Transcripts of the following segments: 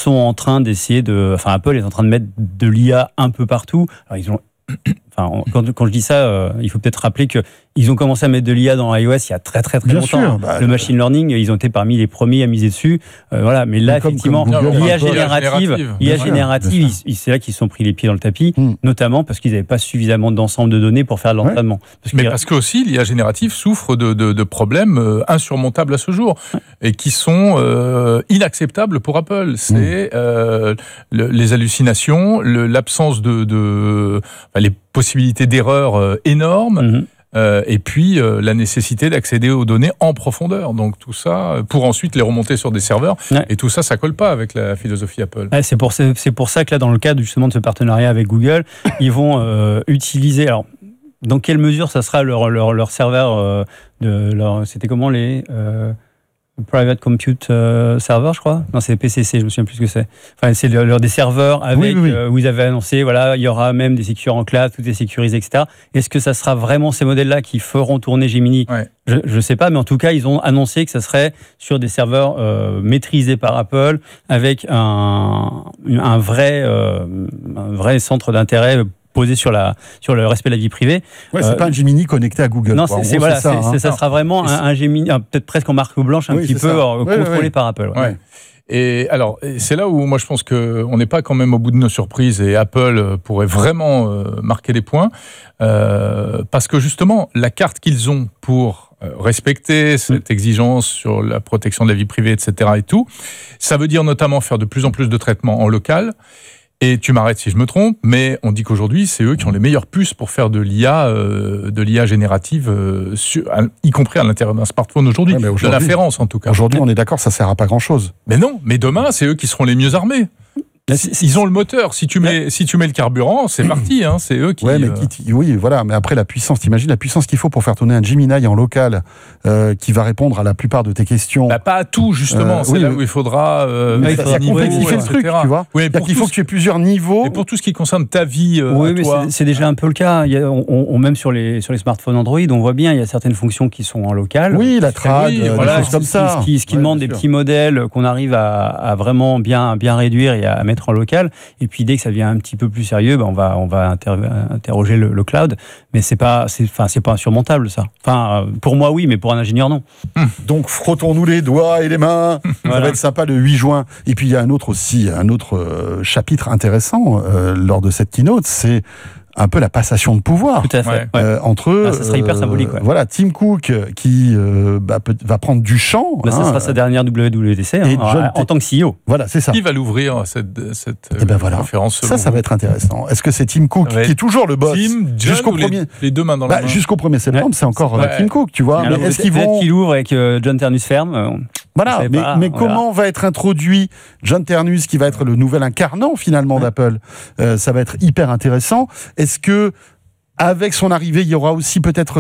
sont en train d'essayer Apple est en train de mettre de l'IA un peu partout. Alors, ils ont quand je dis ça, il faut peut-être rappeler qu'ils ont commencé à mettre de l'IA dans iOS il y a très très très longtemps. Sûr, le machine learning, ils ont été parmi les premiers à miser dessus. Mais là, effectivement, l'IA générative, c'est là qu'ils se sont pris les pieds dans le tapis, notamment parce qu'ils n'avaient pas suffisamment d'ensemble de données pour faire de l'entraînement. Parce que aussi, l'IA générative souffre de problèmes insurmontables à ce jour et qui sont inacceptables pour Apple. C'est les hallucinations, l'absence les possibilités d'erreurs énormes, et puis la nécessité d'accéder aux données en profondeur. Donc tout ça, pour ensuite les remonter sur des serveurs, et tout ça, ça colle pas avec la philosophie Apple. C'est pour ça que là, dans le cadre justement de ce partenariat avec Google, ils vont utiliser... Alors, dans quelle mesure ça sera leur serveur c'était comment les... Private Compute Server, je crois. Non, c'est PCC, je me souviens plus ce que c'est. Enfin, c'est des serveurs avec où ils avaient annoncé, il y aura même des sécures en cloud, tout est sécurisé, etc. Est-ce que ça sera vraiment ces modèles-là qui feront tourner Gemini ? Je sais pas, mais en tout cas, ils ont annoncé que ça serait sur des serveurs maîtrisés par Apple, avec un vrai centre d'intérêt posé sur le respect de la vie privée. C'est pas un Gemini connecté à Google. Non, ça sera vraiment un Gemini, peut-être presque en marque blanche, un petit peu contrôlé par Apple. Et alors, c'est là où moi je pense qu'on n'est pas quand même au bout de nos surprises et Apple pourrait vraiment marquer les points, parce que justement, la carte qu'ils ont pour respecter cette exigence sur la protection de la vie privée, etc. et tout, ça veut dire notamment faire de plus en plus de traitements en local. Et tu m'arrêtes si je me trompe, mais on dit qu'aujourd'hui, c'est eux qui ont les meilleures puces pour faire de l'IA générative, y compris à l'intérieur d'un smartphone aujourd'hui, de l'inférence en tout cas. Aujourd'hui, on est d'accord, ça sert à pas grand-chose. Mais non, mais demain, c'est eux qui seront les mieux armés. Ils ont le moteur. Si tu mets le carburant, c'est parti. C'est eux qui. Mais après la puissance, t'imagines la puissance qu'il faut pour faire tourner un Gemini en local qui va répondre à la plupart de tes questions. Pas à tout justement. C'est là où il faudra. Il faut complexifier le truc, tu vois. Il faut que tu aies plusieurs niveaux. Et pour tout ce qui concerne ta vie. C'est déjà un peu le cas. Même sur les smartphones Android, on voit bien, il y a certaines fonctions qui sont en local. Oui, la trad, des choses comme ça. Ce qui demande des petits modèles qu'on arrive à vraiment bien réduire et à mettre en local, et puis dès que ça devient un petit peu plus sérieux, on va interroger le cloud, mais c'est pas insurmontable ça. Pour moi oui, mais pour un ingénieur non. Donc frottons-nous les doigts et les mains. Ça va être sympa le 8 juin. Et puis il y a un autre chapitre intéressant lors de cette keynote, c'est un peu la passation de pouvoir. Tout à fait. Entre eux. Ça sera hyper symbolique. Tim Cook qui va prendre du champ. Ça sera sa dernière WWDC en tant que CEO. Voilà, c'est ça. Qui va l'ouvrir cette conférence Ça va être intéressant. Est-ce que c'est Tim Cook qui est toujours le boss jusqu'au premier les deux mains dans la main. Jusqu'au 1er septembre, c'est encore Tim Cook, tu vois. Mais est-ce qu'il ouvre avec John Ternus ferme mais comment va être introduit John Ternus, qui va être le nouvel incarnant finalement d'Apple? Ça va être hyper intéressant. Est-ce que avec son arrivée, il y aura aussi peut-être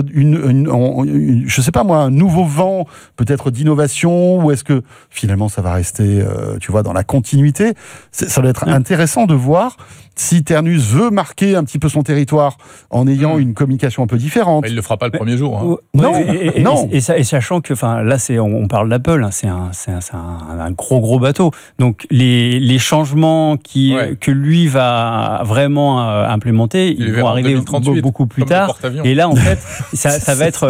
je sais pas moi, un nouveau vent, peut-être d'innovation, ou est-ce que finalement ça va rester, dans la continuité? Ça va être intéressant de voir si Ternus veut marquer un petit peu son territoire en ayant une communication un peu différente. Il le fera pas le premier jour. Non. Et sachant que, là, on parle d'Apple, c'est un gros bateau. Donc les changements que lui va vraiment implémenter, ils vont arriver beaucoup plus tard. Et là, en fait, ça va être.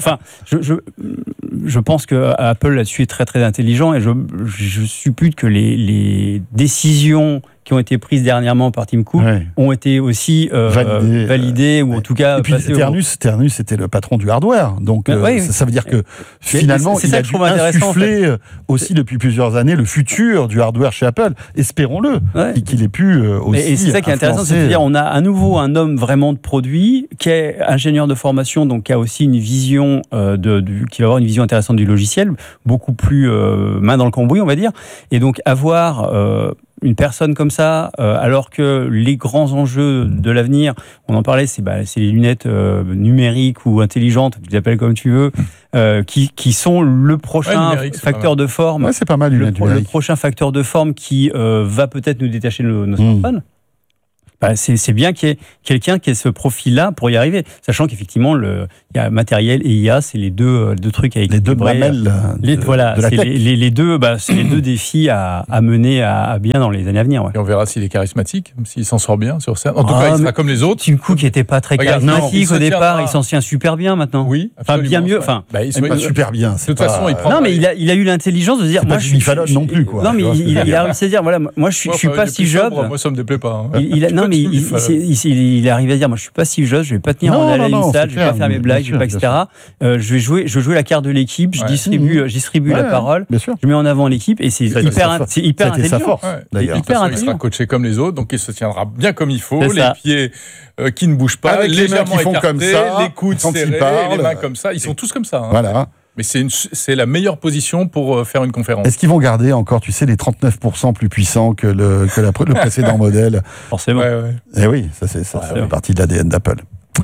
Je pense que Apple là-dessus est très très intelligent, et je suppute que les décisions qui ont été prises dernièrement par Tim Cook ont été aussi validées ou en tout cas. Et puis Ternus était le patron du hardware, donc ça veut dire que finalement il a dû insuffler aussi depuis plusieurs années le futur du hardware chez Apple. Espérons-le qu'il ait pu aussi. Et c'est ça qui est intéressant, c'est de dire on a à nouveau un homme vraiment de produit qui est ingénieur de formation, donc qui a aussi une vision qui va avoir une vision intéressante du logiciel, beaucoup plus main dans le cambouis, on va dire, et donc avoir une personne comme ça, alors que les grands enjeux de l'avenir, on en parlait, c'est les lunettes numériques ou intelligentes, tu les appelles comme tu veux, qui sont le prochain facteur de forme. C'est pas mal, le prochain facteur de forme qui va peut-être nous détacher nos smartphones. c'est bien qu'il y ait quelqu'un qui ait ce profil-là pour y arriver, sachant qu'effectivement il y a matériel et IA, c'est les deux trucs à équilibrer. Les deux mamelles de la tech. C'est les deux défis à mener à bien dans les années à venir. Ouais. Et on verra s'il est charismatique, s'il s'en sort bien sur scène. En tout cas, il sera comme les autres. Tim Cook n'était pas très charismatique au départ, il s'en tient super bien maintenant. Oui, enfin bien mieux. Enfin, il pas super bien. De toute façon, il prend. Non, mais il a eu l'intelligence de dire, moi, je suis Fallon non plus, quoi. Non, mais il a réussi à dire, voilà, moi, je suis pas Steve Jobs. Moi, ça me déplaît pas. Non, mais il est arrivé à dire, moi, je suis pas Steve Jobs, je vais pas tenir en haleine une salle, je vais pas faire mes blagues, etc. Je vais jouer la carte de l'équipe, je distribue la parole, je mets en avant l'équipe, et c'est hyper intelligent. Sa force, d'ailleurs. Il sera coaché comme les autres, donc il se tiendra bien comme il faut, les pieds qui ne bougent pas, avec les mains qui font comme ça, les coudes serrés, les mains comme ça. Ils sont tous comme ça. Voilà. Mais c'est la meilleure position pour faire une conférence. Est-ce qu'ils vont garder encore, tu sais, les 39% plus puissants que le précédent modèle? Forcément. Et oui, ça fait partie de l'ADN d'Apple.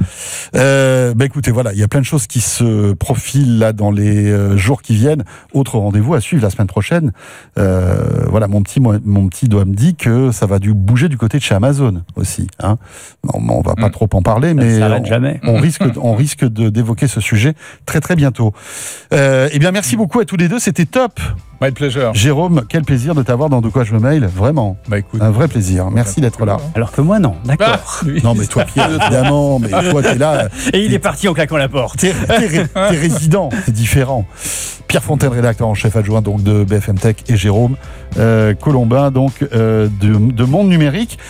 Écoutez, voilà, il y a plein de choses qui se profilent là dans les jours qui viennent. Autre rendez-vous à suivre la semaine prochaine. Voilà, mon petit doigt me dit que ça va bouger du côté de chez Amazon aussi. Hein. On va pas trop en parler, mais on risque d'évoquer ce sujet très très bientôt. Bien, merci beaucoup à tous les deux, c'était top. My pleasure. Jérôme, quel plaisir de t'avoir dans De quoi je me mail, vraiment. Écoute, un vrai plaisir. Merci d'être là. Alors que moi, non. D'accord. Non, mais toi, Pierre, évidemment. Mais toi, t'es là. Et il est parti en claquant la porte. T'es résident, c'est différent. Pierre Fontaine, rédacteur en chef adjoint donc de BFM Tech, et Jérôme Colombin, donc de Monde Numérique.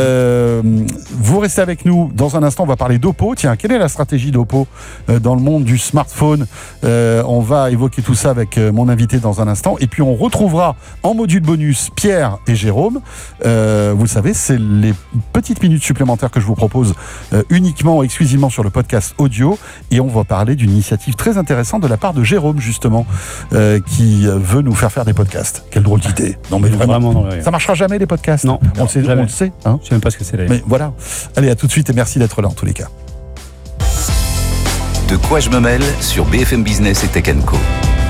Vous restez avec nous. Dans un instant, on va parler d'Oppo. Tiens, quelle est la stratégie d'Oppo dans le monde du smartphone? On va évoquer tout ça avec mon invité dans un instant. Et puis on retrouvera en module bonus Pierre et Jérôme. Vous le savez, c'est les petites minutes supplémentaires que je vous propose uniquement, exclusivement sur le podcast audio. Et on va parler d'une initiative très intéressante de la part de Jérôme, justement, qui veut nous faire des podcasts. Quelle drôle d'idée. Non mais vraiment ça marchera jamais, les podcasts. Non, on le sait. Hein, je sais même pas ce que c'est d'ailleurs. Mais voilà. Allez, à tout de suite et merci d'être là en tous les cas. De quoi je me mêle sur BFM Business et Tech & Co.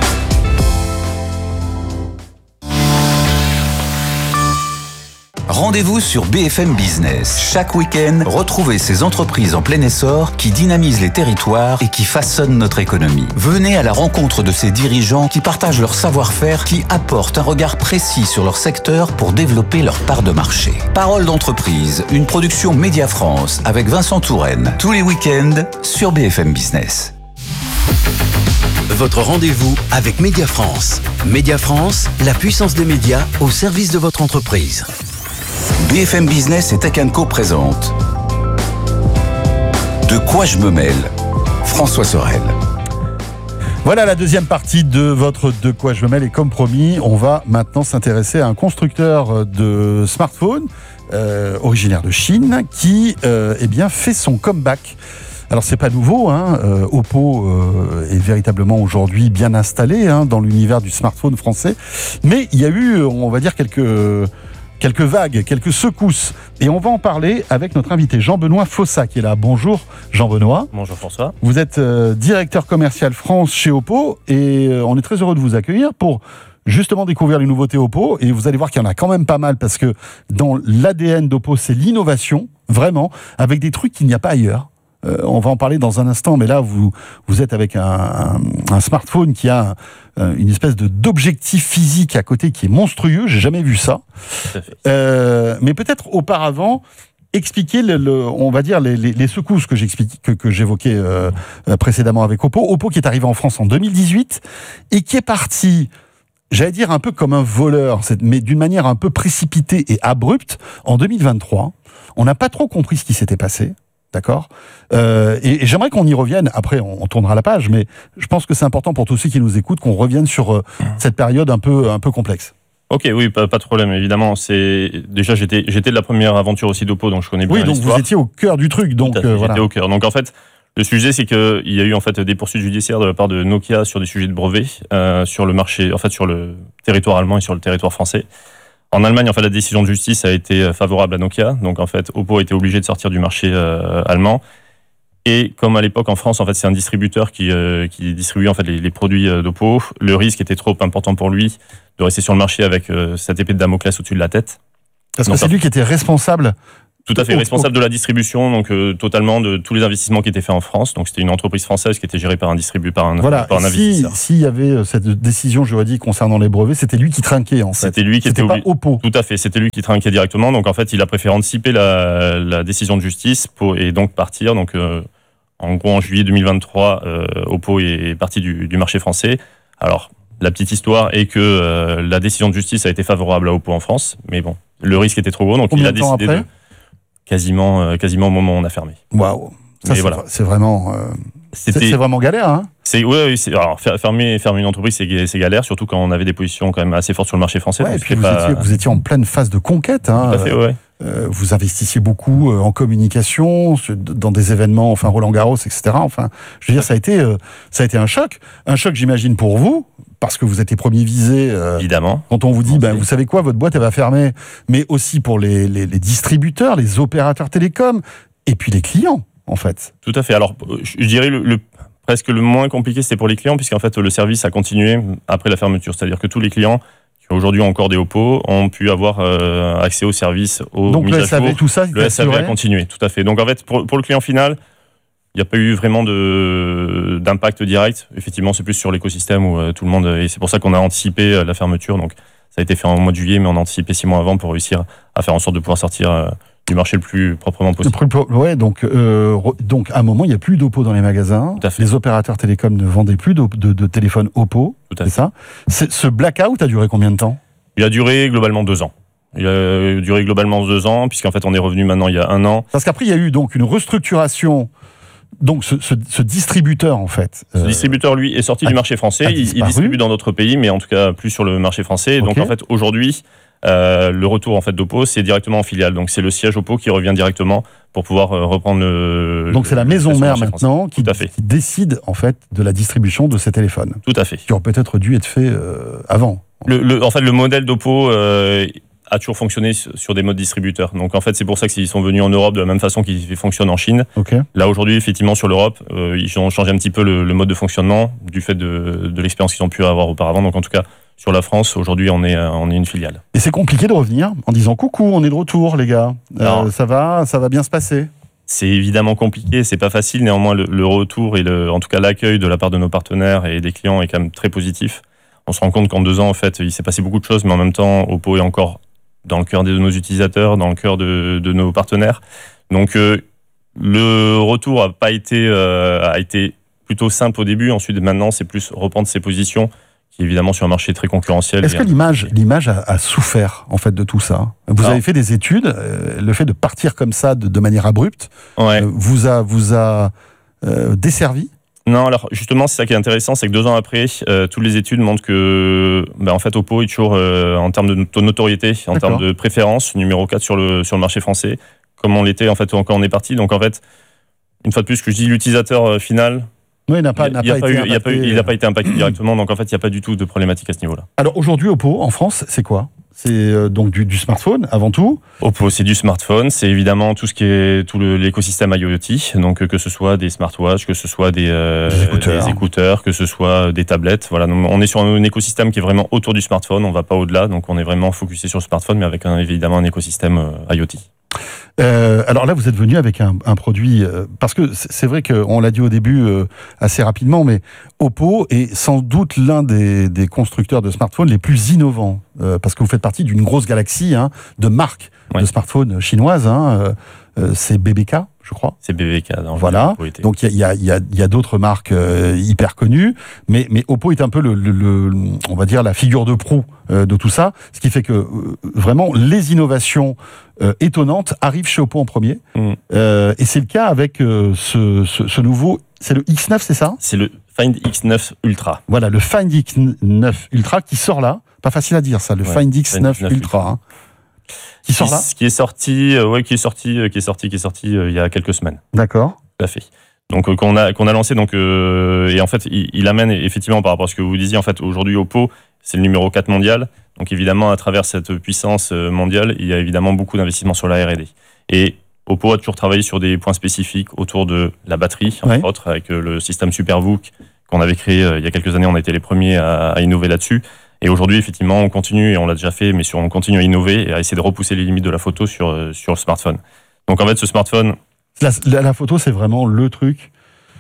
Rendez-vous sur BFM Business. Chaque week-end, retrouvez ces entreprises en plein essor qui dynamisent les territoires et qui façonnent notre économie. Venez à la rencontre de ces dirigeants qui partagent leur savoir-faire, qui apportent un regard précis sur leur secteur pour développer leur part de marché. Parole d'entreprise, une production Média France avec Vincent Touraine. Tous les week-ends sur BFM Business. Votre rendez-vous avec Média France. Média France, la puissance des médias au service de votre entreprise. BFM Business et Tech & Co présente De quoi je me mêle, François Sorel. Voilà la deuxième partie de votre De quoi je me mêle, et comme promis, on va maintenant s'intéresser à un constructeur de smartphones originaire de Chine qui fait son comeback. Alors c'est pas nouveau, hein. Oppo est véritablement aujourd'hui bien installé dans l'univers du smartphone français, mais il y a eu, on va dire, quelques vagues, quelques secousses. Et on va en parler avec notre invité Jean-Benoît Fossa qui est là. Bonjour Jean-Benoît. Bonjour François. Vous êtes directeur commercial France chez Oppo et on est très heureux de vous accueillir pour justement découvrir les nouveautés Oppo. Et vous allez voir qu'il y en a quand même pas mal parce que dans l'ADN d'Oppo, c'est l'innovation, vraiment, avec des trucs qu'il n'y a pas ailleurs. On va en parler dans un instant, mais là, vous êtes avec un smartphone qui a une espèce d'objectif physique à côté qui est monstrueux. J'ai jamais vu ça. Mais peut-être auparavant, expliquer on va dire les secousses que j'évoquais précédemment avec Oppo. Oppo qui est arrivé en France en 2018 et qui est parti, j'allais dire un peu comme un voleur, mais d'une manière un peu précipitée et abrupte en 2023. On n'a pas trop compris ce qui s'était passé. D'accord. Et j'aimerais qu'on y revienne. Après, on tournera la page, mais je pense que c'est important pour tous ceux qui nous écoutent qu'on revienne sur cette période un peu complexe. Ok, oui, pas de problème, évidemment. Déjà, j'étais de la première aventure aussi d'Oppo, donc je connais bien l'histoire. Oui, donc vous étiez au cœur du truc. Donc j'étais au cœur. Donc en fait, le sujet, c'est qu'il y a eu en fait des poursuites judiciaires de la part de Nokia sur des sujets de brevets sur le marché, en fait sur le territoire allemand et sur le territoire français. En Allemagne, en fait, la décision de justice a été favorable à Nokia. Donc, en fait, Oppo a été obligé de sortir du marché allemand. Et comme à l'époque en France, en fait, c'est un distributeur qui distribuait en fait les produits d'Oppo. Le risque était trop important pour lui de rester sur le marché avec cette épée de Damoclès au-dessus de la tête. Parce que c'est lui qui était responsable Tout à fait, responsable de la distribution, donc totalement de tous les investissements qui étaient faits en France. Donc c'était une entreprise française qui était gérée par un distributeur, par un investisseur. S'il y avait cette décision juridique concernant les brevets, c'était lui qui trinquait en fait. C'était lui qui était pas Oppo. Tout à fait, c'était lui qui trinquait directement. Donc en fait, il a préféré anticiper la décision de justice et donc partir. Donc en gros, en juillet 2023, Oppo est parti du marché français. Alors la petite histoire est que la décision de justice a été favorable à Oppo en France, mais bon, le risque était trop gros, donc il a décidé de quasiment au moment où on a fermé. Waouh, ça c'est vraiment c'est vraiment galère, hein. Alors fermer une entreprise c'est galère, surtout quand on avait des positions quand même assez fortes sur le marché français. Ouais, et puis vous étiez en pleine phase de conquête, hein. Tout à fait, ouais. Vous investissiez beaucoup en communication, dans des événements, enfin Roland-Garros, etc. Enfin, je veux dire, ça a été un choc j'imagine pour vous. Parce que vous êtes les premiers visés. Évidemment. Quand on vous dit, vous savez quoi, votre boîte, elle va fermer. Mais aussi pour les distributeurs, les opérateurs télécoms, et puis les clients, en fait. Tout à fait. Alors, je dirais presque le moins compliqué, c'était pour les clients, puisqu'en fait, le service a continué après la fermeture. C'est-à-dire que tous les clients qui aujourd'hui ont encore des Oppo ont pu avoir accès au service, aux donc mises le à SAV, jour. tout ça, le SAV a continué, tout à fait. Donc en fait, pour le client final, il n'y a pas eu vraiment d'impact direct. Effectivement, c'est plus sur l'écosystème où tout le monde... Et c'est pour ça qu'on a anticipé la fermeture. Donc, ça a été fait en mois de juillet, mais on a anticipé 6 mois avant pour réussir à faire en sorte de pouvoir sortir du marché le plus proprement possible. Donc à un moment, il n'y a plus d'Oppo dans les magasins. Tout à fait. Les opérateurs télécoms ne vendaient plus de téléphones Oppo. Tout à fait. C'est ça. Ce blackout a duré combien de temps ? Il a duré globalement 2 ans. Puisqu'en fait, on est revenu maintenant il y a 1 an. Parce qu'après, il y a eu donc une restructuration. Donc ce distributeur, en fait... Ce distributeur, lui, est sorti du marché français. Il distribue dans d'autres pays, mais en tout cas plus sur le marché français. Okay. Donc en fait, aujourd'hui, le retour en fait, d'Oppo, c'est directement en filiale. Donc c'est le siège Oppo qui revient directement pour pouvoir reprendre le... Donc c'est la maison mère maintenant qui décide en fait de la distribution de ces téléphones. Tout à fait. Qui aurait peut-être dû être fait avant. En fait, le modèle d'Oppo... a toujours fonctionné sur des modes distributeurs. Donc en fait, c'est pour ça qu'ils sont venus en Europe de la même façon qu'ils fonctionnent en Chine. Okay. Là aujourd'hui, effectivement, sur l'Europe, ils ont changé un petit peu le mode de fonctionnement du fait de l'expérience qu'ils ont pu avoir auparavant. Donc en tout cas, sur la France, aujourd'hui, on est une filiale. Et c'est compliqué de revenir en disant coucou, on est de retour, les gars. Ça va bien se passer. C'est évidemment compliqué, c'est pas facile. Néanmoins, le retour et en tout cas l'accueil de la part de nos partenaires et des clients est quand même très positif. On se rend compte qu'en 2 ans, en fait, il s'est passé beaucoup de choses, mais en même temps, Oppo est encore dans le cœur de nos utilisateurs, dans le cœur de nos partenaires. Donc le retour a été plutôt simple au début. Ensuite, maintenant, c'est plus reprendre ses positions, qui est évidemment sur un marché très concurrentiel. Est-ce que l'image a souffert en fait de tout ça ? Vous avez fait des études. Le fait de partir comme ça, de manière abrupte, vous a desservi ? Non, alors justement, c'est ça qui est intéressant, c'est que 2 ans après, toutes les études montrent que, en fait, Oppo est toujours, en termes de notoriété, en termes de préférence, numéro 4 sur le marché français, comme on l'était en fait quand on est parti. Donc en fait, une fois de plus, ce que je dis, l'utilisateur final, il n'a pas été impacté directement. Donc en fait, il n'y a pas du tout de problématique à ce niveau-là. Alors aujourd'hui, Oppo en France, c'est quoi ? C'est donc du smartphone avant tout. Oppo, c'est du smartphone, c'est évidemment tout ce qui est l'écosystème IoT, donc que ce soit des smartwatches, que ce soit des écouteurs, que ce soit des tablettes. Voilà, donc on est sur un écosystème qui est vraiment autour du smartphone, on va pas au-delà, donc on est vraiment focusé sur le smartphone, mais avec évidemment un écosystème IoT. Alors là, vous êtes venu avec un produit, parce que c'est vrai qu'on l'a dit au début assez rapidement, mais Oppo est sans doute l'un des constructeurs de smartphones les plus innovants, parce que vous faites partie d'une grosse galaxie de marques de smartphones chinoises. C'est BBK, je crois. C'est BBK. Voilà. Donc il y a d'autres marques hyper connues, mais Oppo est un peu on va dire la figure de proue de tout ça, ce qui fait que vraiment les innovations étonnantes arrivent chez Oppo en premier. Et c'est le cas avec ce nouveau, c'est le X9, c'est ça ? C'est le Find X9 Ultra. Voilà, le Find X9 Ultra qui sort là. Pas facile à dire ça, le Find X9 Ultra. Qui sort là ? Qui est sorti il y a quelques semaines. D'accord. Tout à fait. Donc qu'on a lancé et en fait il amène effectivement par rapport à ce que vous disiez, en fait aujourd'hui Oppo c'est le numéro 4 mondial. Donc évidemment à travers cette puissance mondiale, il y a évidemment beaucoup d'investissements sur la R&D. Et Oppo a toujours travaillé sur des points spécifiques autour de la batterie, entre autres avec le système SuperVOOC qu'on avait créé il y a quelques années, on a été les premiers à innover là-dessus. Et aujourd'hui, effectivement, on continue, et on l'a déjà fait, mais on continue à innover et à essayer de repousser les limites de la photo sur le smartphone. Donc en fait, ce smartphone... La photo, c'est vraiment le truc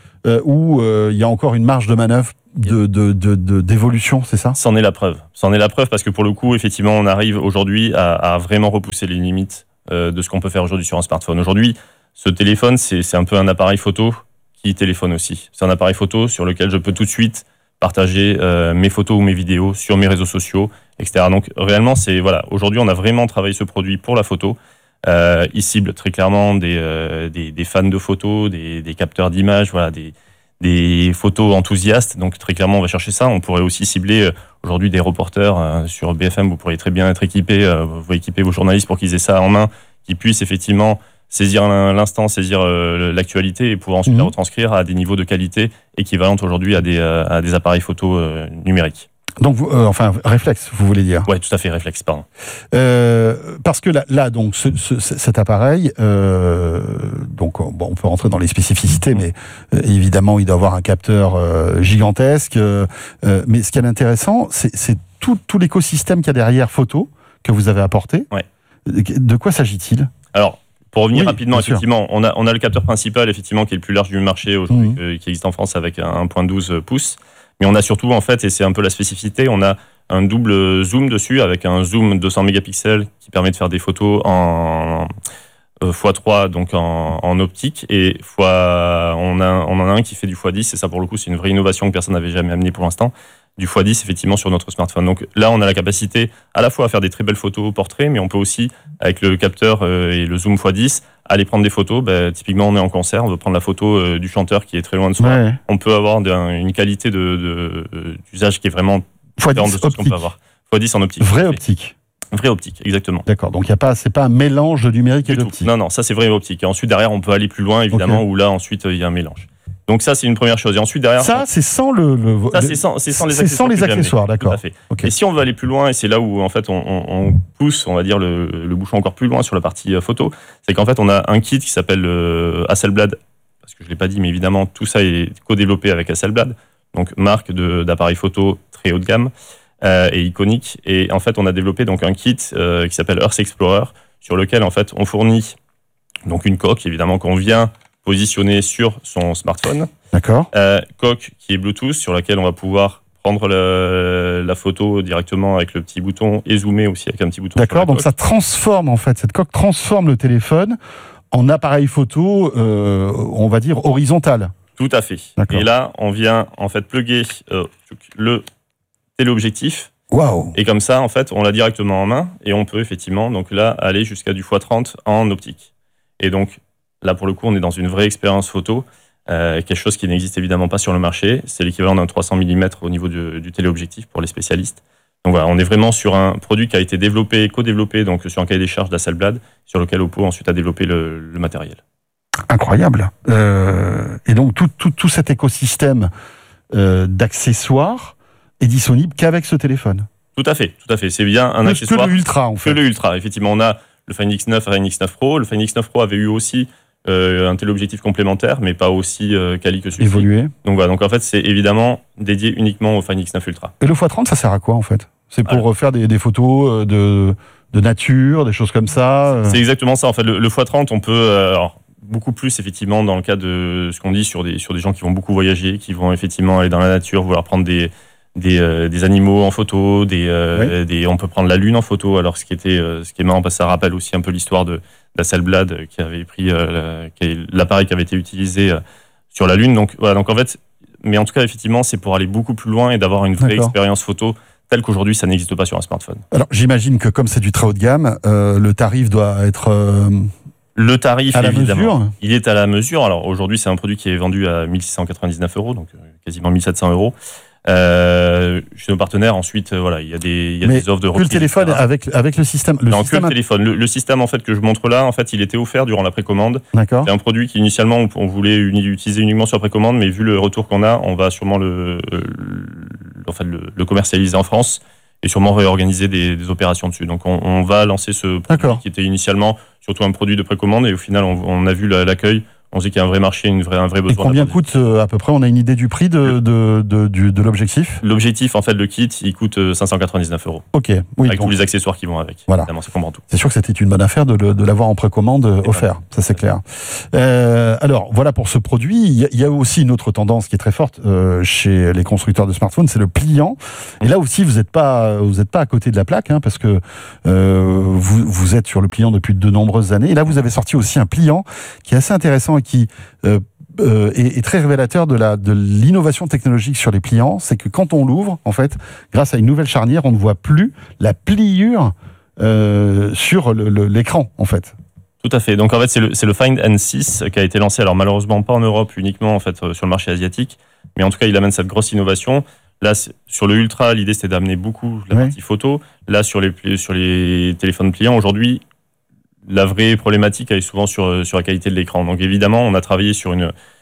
où il y a encore une marge de manœuvre d'évolution, c'est ça ? C'en est la preuve. C'en est la preuve parce que pour le coup, effectivement, on arrive aujourd'hui à vraiment repousser les limites de ce qu'on peut faire aujourd'hui sur un smartphone. Aujourd'hui, ce téléphone, c'est un peu un appareil photo qui téléphone aussi. C'est un appareil photo sur lequel je peux tout de suite partager mes photos ou mes vidéos sur mes réseaux sociaux, etc. Donc réellement, aujourd'hui, on a vraiment travaillé ce produit pour la photo. Il cible très clairement des fans de photos, des capteurs d'images, voilà, des photos enthousiastes. Donc très clairement, on va chercher ça. On pourrait aussi cibler aujourd'hui des reporters sur BFM. Vous pourriez très bien être équipé, vous équiper vos journalistes pour qu'ils aient ça en main, qu'ils puissent effectivement saisir l'instant, saisir l'actualité et pouvoir ensuite la retranscrire à des niveaux de qualité équivalents aujourd'hui à des appareils photo numériques. Donc, réflexe, vous voulez dire ? Ouais, tout à fait, réflexe, pardon. Parce que là donc, cet appareil, donc, on peut rentrer dans les spécificités, mais évidemment, il doit avoir un capteur gigantesque. Mais ce qui est intéressant, c'est tout l'écosystème qu'il y a derrière photo que vous avez apporté. Ouais. De quoi s'agit-il ? Alors, pour revenir rapidement, bien sûr. effectivement, on a le capteur principal, effectivement, qui est le plus large du marché aujourd'hui, qui existe en France avec 1.12 pouces. Mais on a surtout, en fait, et c'est un peu la spécificité, on a un double zoom dessus avec un zoom 200 mégapixels qui permet de faire des photos en x3, donc en optique, et on en a un qui fait du x10, et ça, pour le coup, c'est une vraie innovation que personne n'avait jamais amenée pour l'instant. Du x10 effectivement sur notre smartphone. Donc là, on a la capacité à la fois à faire des très belles photos portraits, mais on peut aussi, avec le capteur et le zoom x10, aller prendre des photos. Typiquement, on est en concert, on veut prendre la photo du chanteur qui est très loin de soi. Ouais. On peut avoir une qualité d'usage qui est vraiment différente de ce qu'on peut avoir. x10 en optique. Vraie optique. Vraie optique, exactement. D'accord, donc c'est pas un mélange de numérique et d'optique. Non, ça c'est vraie optique. Et ensuite, derrière, on peut aller plus loin, évidemment, où là, ensuite, il y a un mélange. Donc ça, c'est une première chose. Et ensuite, derrière... Ça, c'est sans c'est sans les accessoires. C'est sans les accessoires, d'accord. Tout à fait. Okay. Et si on veut aller plus loin, et c'est là où, en fait, on pousse, on va dire, le bouchon encore plus loin sur la partie photo, c'est qu'en fait, on a un kit qui s'appelle Hasselblad, parce que je ne l'ai pas dit, mais évidemment, tout ça est co-développé avec Hasselblad, donc marque d'appareils photo très haut de gamme et iconique. Et en fait, on a développé donc un kit qui s'appelle Earth Explorer, sur lequel, en fait, on fournit donc une coque, évidemment, qu'on vient positionné sur son smartphone. D'accord. Coque qui est Bluetooth, sur laquelle on va pouvoir prendre la photo directement avec le petit bouton et zoomer aussi avec un petit bouton. D'accord, donc ça transforme en fait, cette coque transforme le téléphone en appareil photo, on va dire horizontal. Tout à fait. D'accord. Et là, on vient en fait plugger le téléobjectif. Waouh. Et comme ça, en fait, on l'a directement en main et on peut effectivement donc là aller jusqu'à du x30 en optique. Et donc là, pour le coup, on est dans une vraie expérience photo, quelque chose qui n'existe évidemment pas sur le marché. C'est l'équivalent d'un 300 mm au niveau du téléobjectif pour les spécialistes. Donc voilà, on est vraiment sur un produit qui a été développé, co-développé, donc sur un cahier des charges d'Hasselblad, sur lequel Oppo ensuite a développé le matériel. Incroyable. Et donc tout cet écosystème d'accessoires est disponible qu'avec ce téléphone. Tout à fait. C'est bien un accessoire. Que le Ultra, en fait. Que le Ultra. Effectivement, on a le Find X9 et le Find X9 Pro. Le Find X9 Pro avait eu aussi un téléobjectif complémentaire, mais pas aussi quali que celui-ci. Évolué. Donc voilà, donc en fait, c'est évidemment dédié uniquement au Find X9 Ultra. Et le x30, ça sert à quoi en fait ? C'est pour faire des photos de nature, des choses comme ça C'est exactement ça. En fait, le x30, on peut... beaucoup plus effectivement dans le cas de ce qu'on dit sur des gens qui vont beaucoup voyager, qui vont effectivement aller dans la nature, vouloir prendre des animaux en photo, on peut prendre la lune en photo. Alors ce qui est marrant parce que ça rappelle aussi un peu l'histoire d'Hasselblad qui avait pris l'appareil qui avait été utilisé sur la lune. Donc voilà, donc en fait, mais en tout cas effectivement, c'est pour aller beaucoup plus loin et d'avoir une vraie expérience photo telle qu'aujourd'hui ça n'existe pas sur un smartphone. Alors j'imagine que comme c'est du très haut de gamme, le tarif doit être le tarif, à la évidemment, mesure. Il est à la mesure. Alors aujourd'hui, c'est un produit qui est vendu à 1 699 €, donc quasiment 1 700 €. Chez nos partenaires, ensuite, voilà, il y a des offres de reprise. Que le téléphone avec le système. Que le téléphone. Le système en fait que je montre là, en fait, il était offert durant la précommande. D'accord. C'est un produit qui initialement on voulait utiliser uniquement sur la précommande, mais vu le retour qu'on a, on va sûrement le commercialiser en France et sûrement réorganiser des opérations dessus. Donc on va lancer ce produit qui était initialement surtout un produit de précommande et au final on a vu l'accueil. On sait qu'il y a un vrai marché, un vrai besoin. Et combien coûte à peu près? On a une idée du prix de l'objectif? L'objectif, en fait, le kit, il coûte 599 €. Ok, oui. Avec tous les accessoires qui vont avec. Voilà. Évidemment, ça comprend tout. C'est sûr que c'était une bonne affaire de l'avoir en précommande offert, ça c'est clair. Alors, voilà pour ce produit. Il y a aussi une autre tendance qui est très forte chez les constructeurs de smartphones, c'est le pliant. Et là aussi, vous n'êtes pas à côté de la plaque, hein, parce que vous êtes sur le pliant depuis de nombreuses années. Et là, vous avez sorti aussi un pliant qui est assez intéressant et qui est très révélateur de l'innovation technologique sur les pliants. C'est que quand on l'ouvre, en fait, grâce à une nouvelle charnière, on ne voit plus la pliure sur l'écran, en fait. Tout à fait. Donc en fait, c'est le Find N6 qui a été lancé, alors malheureusement pas en Europe uniquement, en fait, sur le marché asiatique, mais en tout cas, il amène cette grosse innovation. Là, sur le Ultra, l'idée c'était d'amener beaucoup la partie photo. Là, sur les téléphones pliants, aujourd'hui, la vraie problématique elle est souvent sur la qualité de l'écran. Donc évidemment, on a travaillé sur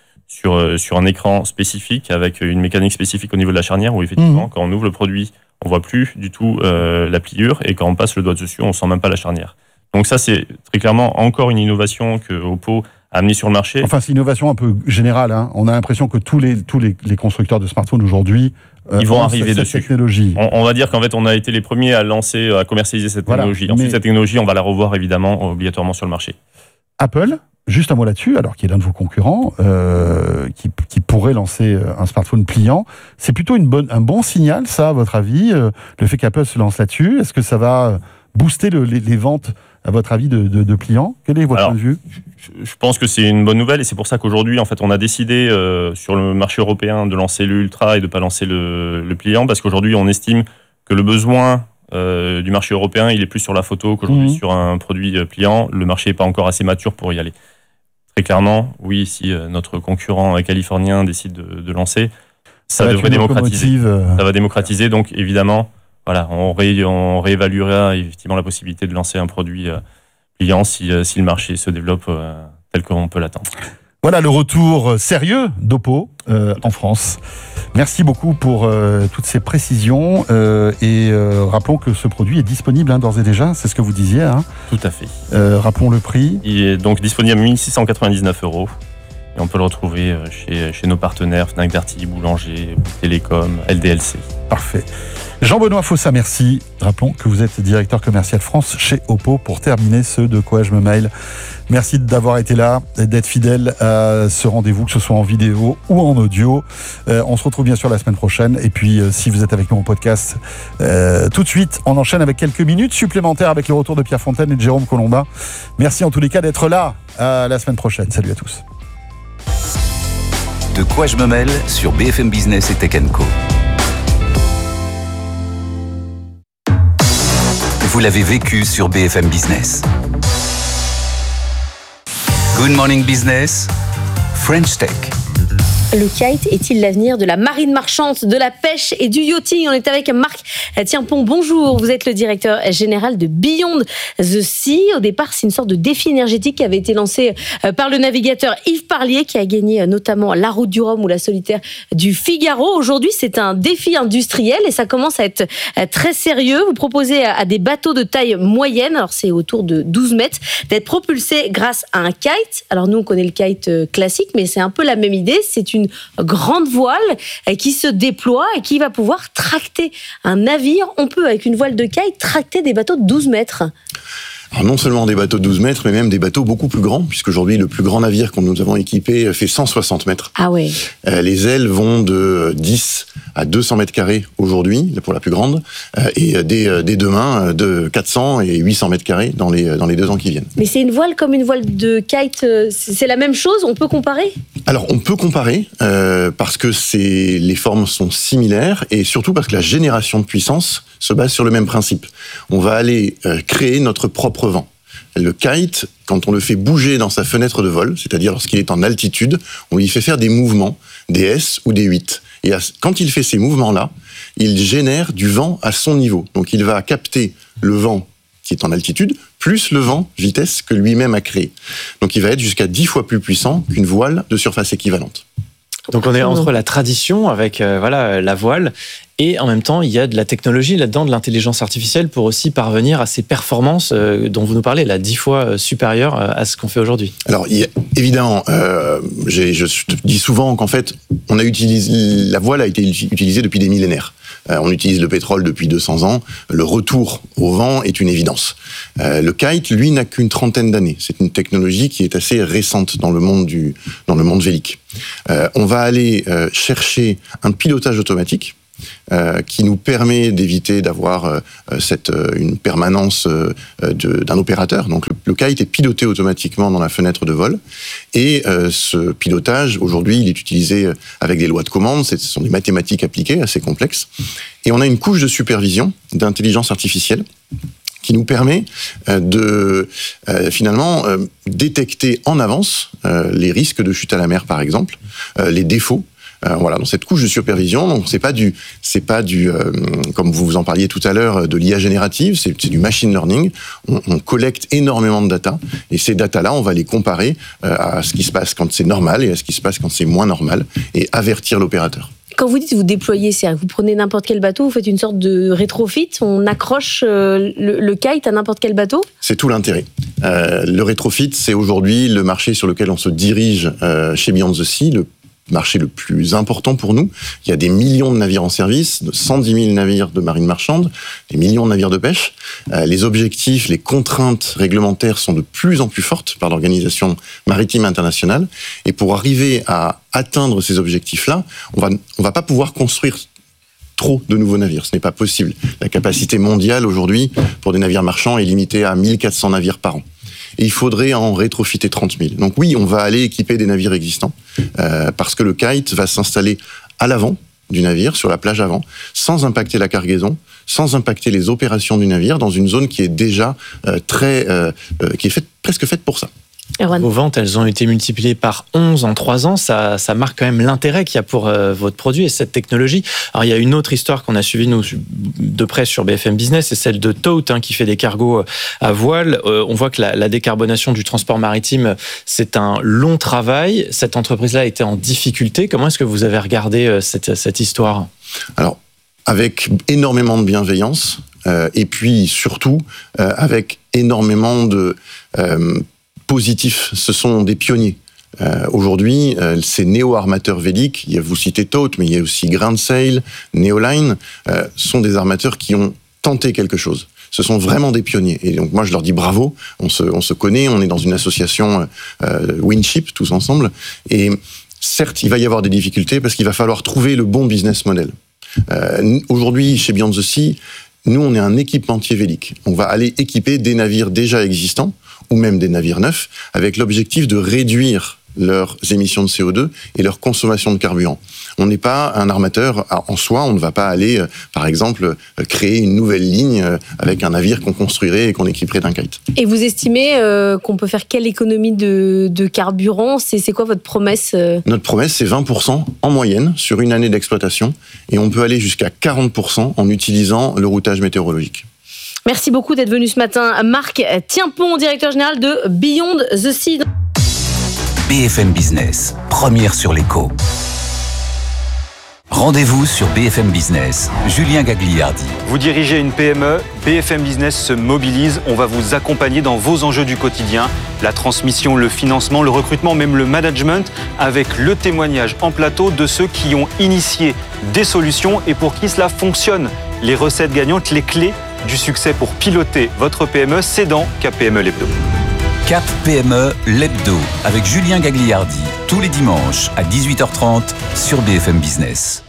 un écran spécifique avec une mécanique spécifique au niveau de la charnière où effectivement, quand on ouvre le produit, on voit plus du tout la pliure et quand on passe le doigt dessus, on sent même pas la charnière. Donc ça, c'est très clairement encore une innovation que Oppo a amenée sur le marché. Enfin, c'est une innovation un peu générale, hein. On a l'impression que tous les constructeurs de smartphones aujourd'hui ils vont arriver dessus. Technologie. On va dire qu'en fait, on a été les premiers à commercialiser cette technologie. Ensuite, cette technologie, on va la revoir évidemment obligatoirement sur le marché. Apple, juste un mot là-dessus, alors qui est l'un de vos concurrents, qui pourrait lancer un smartphone pliant, c'est plutôt un bon signal, ça, à votre avis, le fait qu'Apple se lance là-dessus? Est-ce que ça va booster les ventes, à votre avis, de pliants? Quel est votre point de vue? Je pense que c'est une bonne nouvelle et c'est pour ça qu'aujourd'hui, en fait, on a décidé sur le marché européen de lancer le Ultra et de ne pas lancer le pliant parce qu'aujourd'hui, on estime que le besoin du marché européen, il est plus sur la photo qu'aujourd'hui sur un produit pliant. Le marché n'est pas encore assez mature pour y aller. Très clairement, oui, si notre concurrent californien décide de lancer, ça devrait démocratiser. Ça va démocratiser, donc évidemment, voilà, on réévaluera effectivement la possibilité de lancer un produit pliant si le marché se développe tel qu'on peut l'attendre. Voilà le retour sérieux d'Oppo en France. Merci beaucoup pour toutes ces précisions et rappelons que ce produit est disponible d'ores et déjà, c'est ce que vous disiez. Hein. Tout à fait. Rappelons le prix. Il est donc disponible à 1 699 € et on peut le retrouver chez nos partenaires Fnac Darty, Boulanger, Télécom, LDLC. Parfait. Jean-Benoît Fossa, merci. Rappelons que vous êtes directeur commercial France chez Oppo pour terminer ce De quoi je me mail. Merci d'avoir été là, d'être fidèle à ce rendez-vous, que ce soit en vidéo ou en audio. On se retrouve bien sûr la semaine prochaine. Et puis, si vous êtes avec nous en podcast, tout de suite, on enchaîne avec quelques minutes supplémentaires avec le retour de Pierre Fontaine et de Jérôme Colombin. Merci en tous les cas d'être là. À la semaine prochaine. Salut à tous. De quoi je me mêle sur BFM Business et Tech & Co. Vous l'avez vécu sur BFM Business. Good Morning Business, French Tech. Le kite est-il l'avenir de la marine marchande, de la pêche et du yachting? On est avec Marc Tienpont. Bonjour, vous êtes le directeur général de Beyond the Sea. Au départ, c'est une sorte de défi énergétique qui avait été lancé par le navigateur Yves Parlier, qui a gagné notamment la Route du Rhum ou la Solitaire du Figaro. Aujourd'hui, c'est un défi industriel et ça commence à être très sérieux. Vous proposez à des bateaux de taille moyenne, alors c'est autour de 12 mètres, d'être propulsés grâce à un kite. Alors nous, on connaît le kite classique, mais c'est un peu la même idée. C'est une grande voile qui se déploie et qui va pouvoir tracter un navire. On peut, avec une voile de kite, tracter des bateaux de 12 mètres. Alors non seulement des bateaux de 12 mètres, mais même des bateaux beaucoup plus grands, puisqu'aujourd'hui, le plus grand navire que nous avons équipé fait 160 mètres. Ah ouais. Les ailes vont de 10 à 200 mètres carrés aujourd'hui, pour la plus grande, et dès demain, de 400 et 800 mètres carrés dans les 2 ans qui viennent. Mais c'est une voile comme une voile de kite, c'est la même chose? On peut comparer? Alors, on peut comparer, parce que les formes sont similaires, et surtout parce que la génération de puissance se base sur le même principe. On va aller créer notre propre vent. Le kite, quand on le fait bouger dans sa fenêtre de vol, c'est-à-dire lorsqu'il est en altitude, on lui fait faire des mouvements, des S ou des 8. Et quand il fait ces mouvements-là, il génère du vent à son niveau. Donc il va capter le vent qui est en altitude, plus le vent vitesse que lui-même a créé. Donc il va être jusqu'à 10 fois plus puissant qu'une voile de surface équivalente. Donc on est entre la tradition avec la voile et en même temps il y a de la technologie là-dedans, de l'intelligence artificielle pour aussi parvenir à ces performances dont vous nous parlez, 10 fois supérieures à ce qu'on fait aujourd'hui. Alors évidemment, je dis souvent qu'en fait la voile a été utilisée depuis des millénaires. On utilise le pétrole depuis 200 ans. Le retour au vent est une évidence. Le kite, lui, n'a qu'une trentaine d'années. C'est une technologie qui est assez récente dans le monde vélique. On va aller chercher un pilotage automatique qui nous permet d'éviter d'avoir une permanence d'un opérateur. Donc le kite est piloté automatiquement dans la fenêtre de vol. Et ce pilotage, aujourd'hui, il est utilisé avec des lois de commande. Ce sont des mathématiques appliquées assez complexes. Et on a une couche de supervision d'intelligence artificielle qui nous permet de finalement détecter en avance les risques de chute à la mer, par exemple, les défauts. Dans cette couche de supervision, donc c'est pas du comme vous en parliez tout à l'heure, de l'IA générative, c'est du machine learning. On collecte énormément de data et ces data-là, on va les comparer à ce qui se passe quand c'est normal et à ce qui se passe quand c'est moins normal et avertir l'opérateur. Quand vous dites vous déployez, c'est vous prenez n'importe quel bateau, vous faites une sorte de rétrofit, on accroche le kite à n'importe quel bateau ? C'est tout l'intérêt. Le rétrofit, c'est aujourd'hui le marché sur lequel on se dirige chez Beyond the Sea, le marché le plus important pour nous. Il y a des millions de navires en service, 110 000 navires de marine marchande, des millions de navires de pêche. Les objectifs, les contraintes réglementaires sont de plus en plus fortes par l'Organisation maritime internationale. Et pour arriver à atteindre ces objectifs-là, on va pas pouvoir construire trop de nouveaux navires. Ce n'est pas possible. La capacité mondiale aujourd'hui pour des navires marchands est limitée à 1400 navires par an. Et il faudrait en rétrofiter 30 000. Donc oui, on va aller équiper des navires existants parce que le kite va s'installer à l'avant du navire, sur la plage avant, sans impacter la cargaison, sans impacter les opérations du navire, dans une zone qui est déjà presque faite pour ça. Erwan. Vos ventes, elles ont été multipliées par 11 en 3 ans. Ça marque quand même l'intérêt qu'il y a pour votre produit et cette technologie. Alors, il y a une autre histoire qu'on a suivie, nous, de près sur BFM Business, c'est celle de Tote, qui fait des cargos à voile. On voit que la décarbonation du transport maritime, c'est un long travail. Cette entreprise-là était en difficulté. Comment est-ce que vous avez regardé cette histoire ? Alors, avec énormément de bienveillance et puis surtout avec énormément de positifs. Ce sont des pionniers. Aujourd'hui, ces néo-armateurs véliques, vous citez Tote, mais il y a aussi Grand Sail, Neoline, sont des armateurs qui ont tenté quelque chose. Ce sont vraiment des pionniers. Et donc moi, je leur dis bravo. On se connaît, on est dans une association Winship, tous ensemble. Et certes, il va y avoir des difficultés parce qu'il va falloir trouver le bon business model. Aujourd'hui, chez Beyond the Sea, nous, on est un équipementier vélique. On va aller équiper des navires déjà existants, ou même des navires neufs, avec l'objectif de réduire leurs émissions de CO2 et leur consommation de carburant. On n'est pas un armateur en soi, on ne va pas aller, par exemple, créer une nouvelle ligne avec un navire qu'on construirait et qu'on équiperait d'un kite. Et vous estimez qu'on peut faire quelle économie de carburant ? C'est quoi votre promesse ? Notre promesse, c'est 20% en moyenne sur une année d'exploitation, et on peut aller jusqu'à 40% en utilisant le routage météorologique. Merci beaucoup d'être venu ce matin. Marc Tienpon, directeur général de Beyond the Sea. BFM Business, première sur l'écho. Rendez-vous sur BFM Business, Julien Gagliardi. Vous dirigez une PME, BFM Business se mobilise. On va vous accompagner dans vos enjeux du quotidien, la transmission, le financement, le recrutement, même le management, avec le témoignage en plateau de ceux qui ont initié des solutions et pour qui cela fonctionne. Les recettes gagnantes, les clés du succès pour piloter votre PME, c'est dans Cap PME l'Hebdo. Cap PME l'Hebdo avec Julien Gagliardi, tous les dimanches à 18h30 sur BFM Business.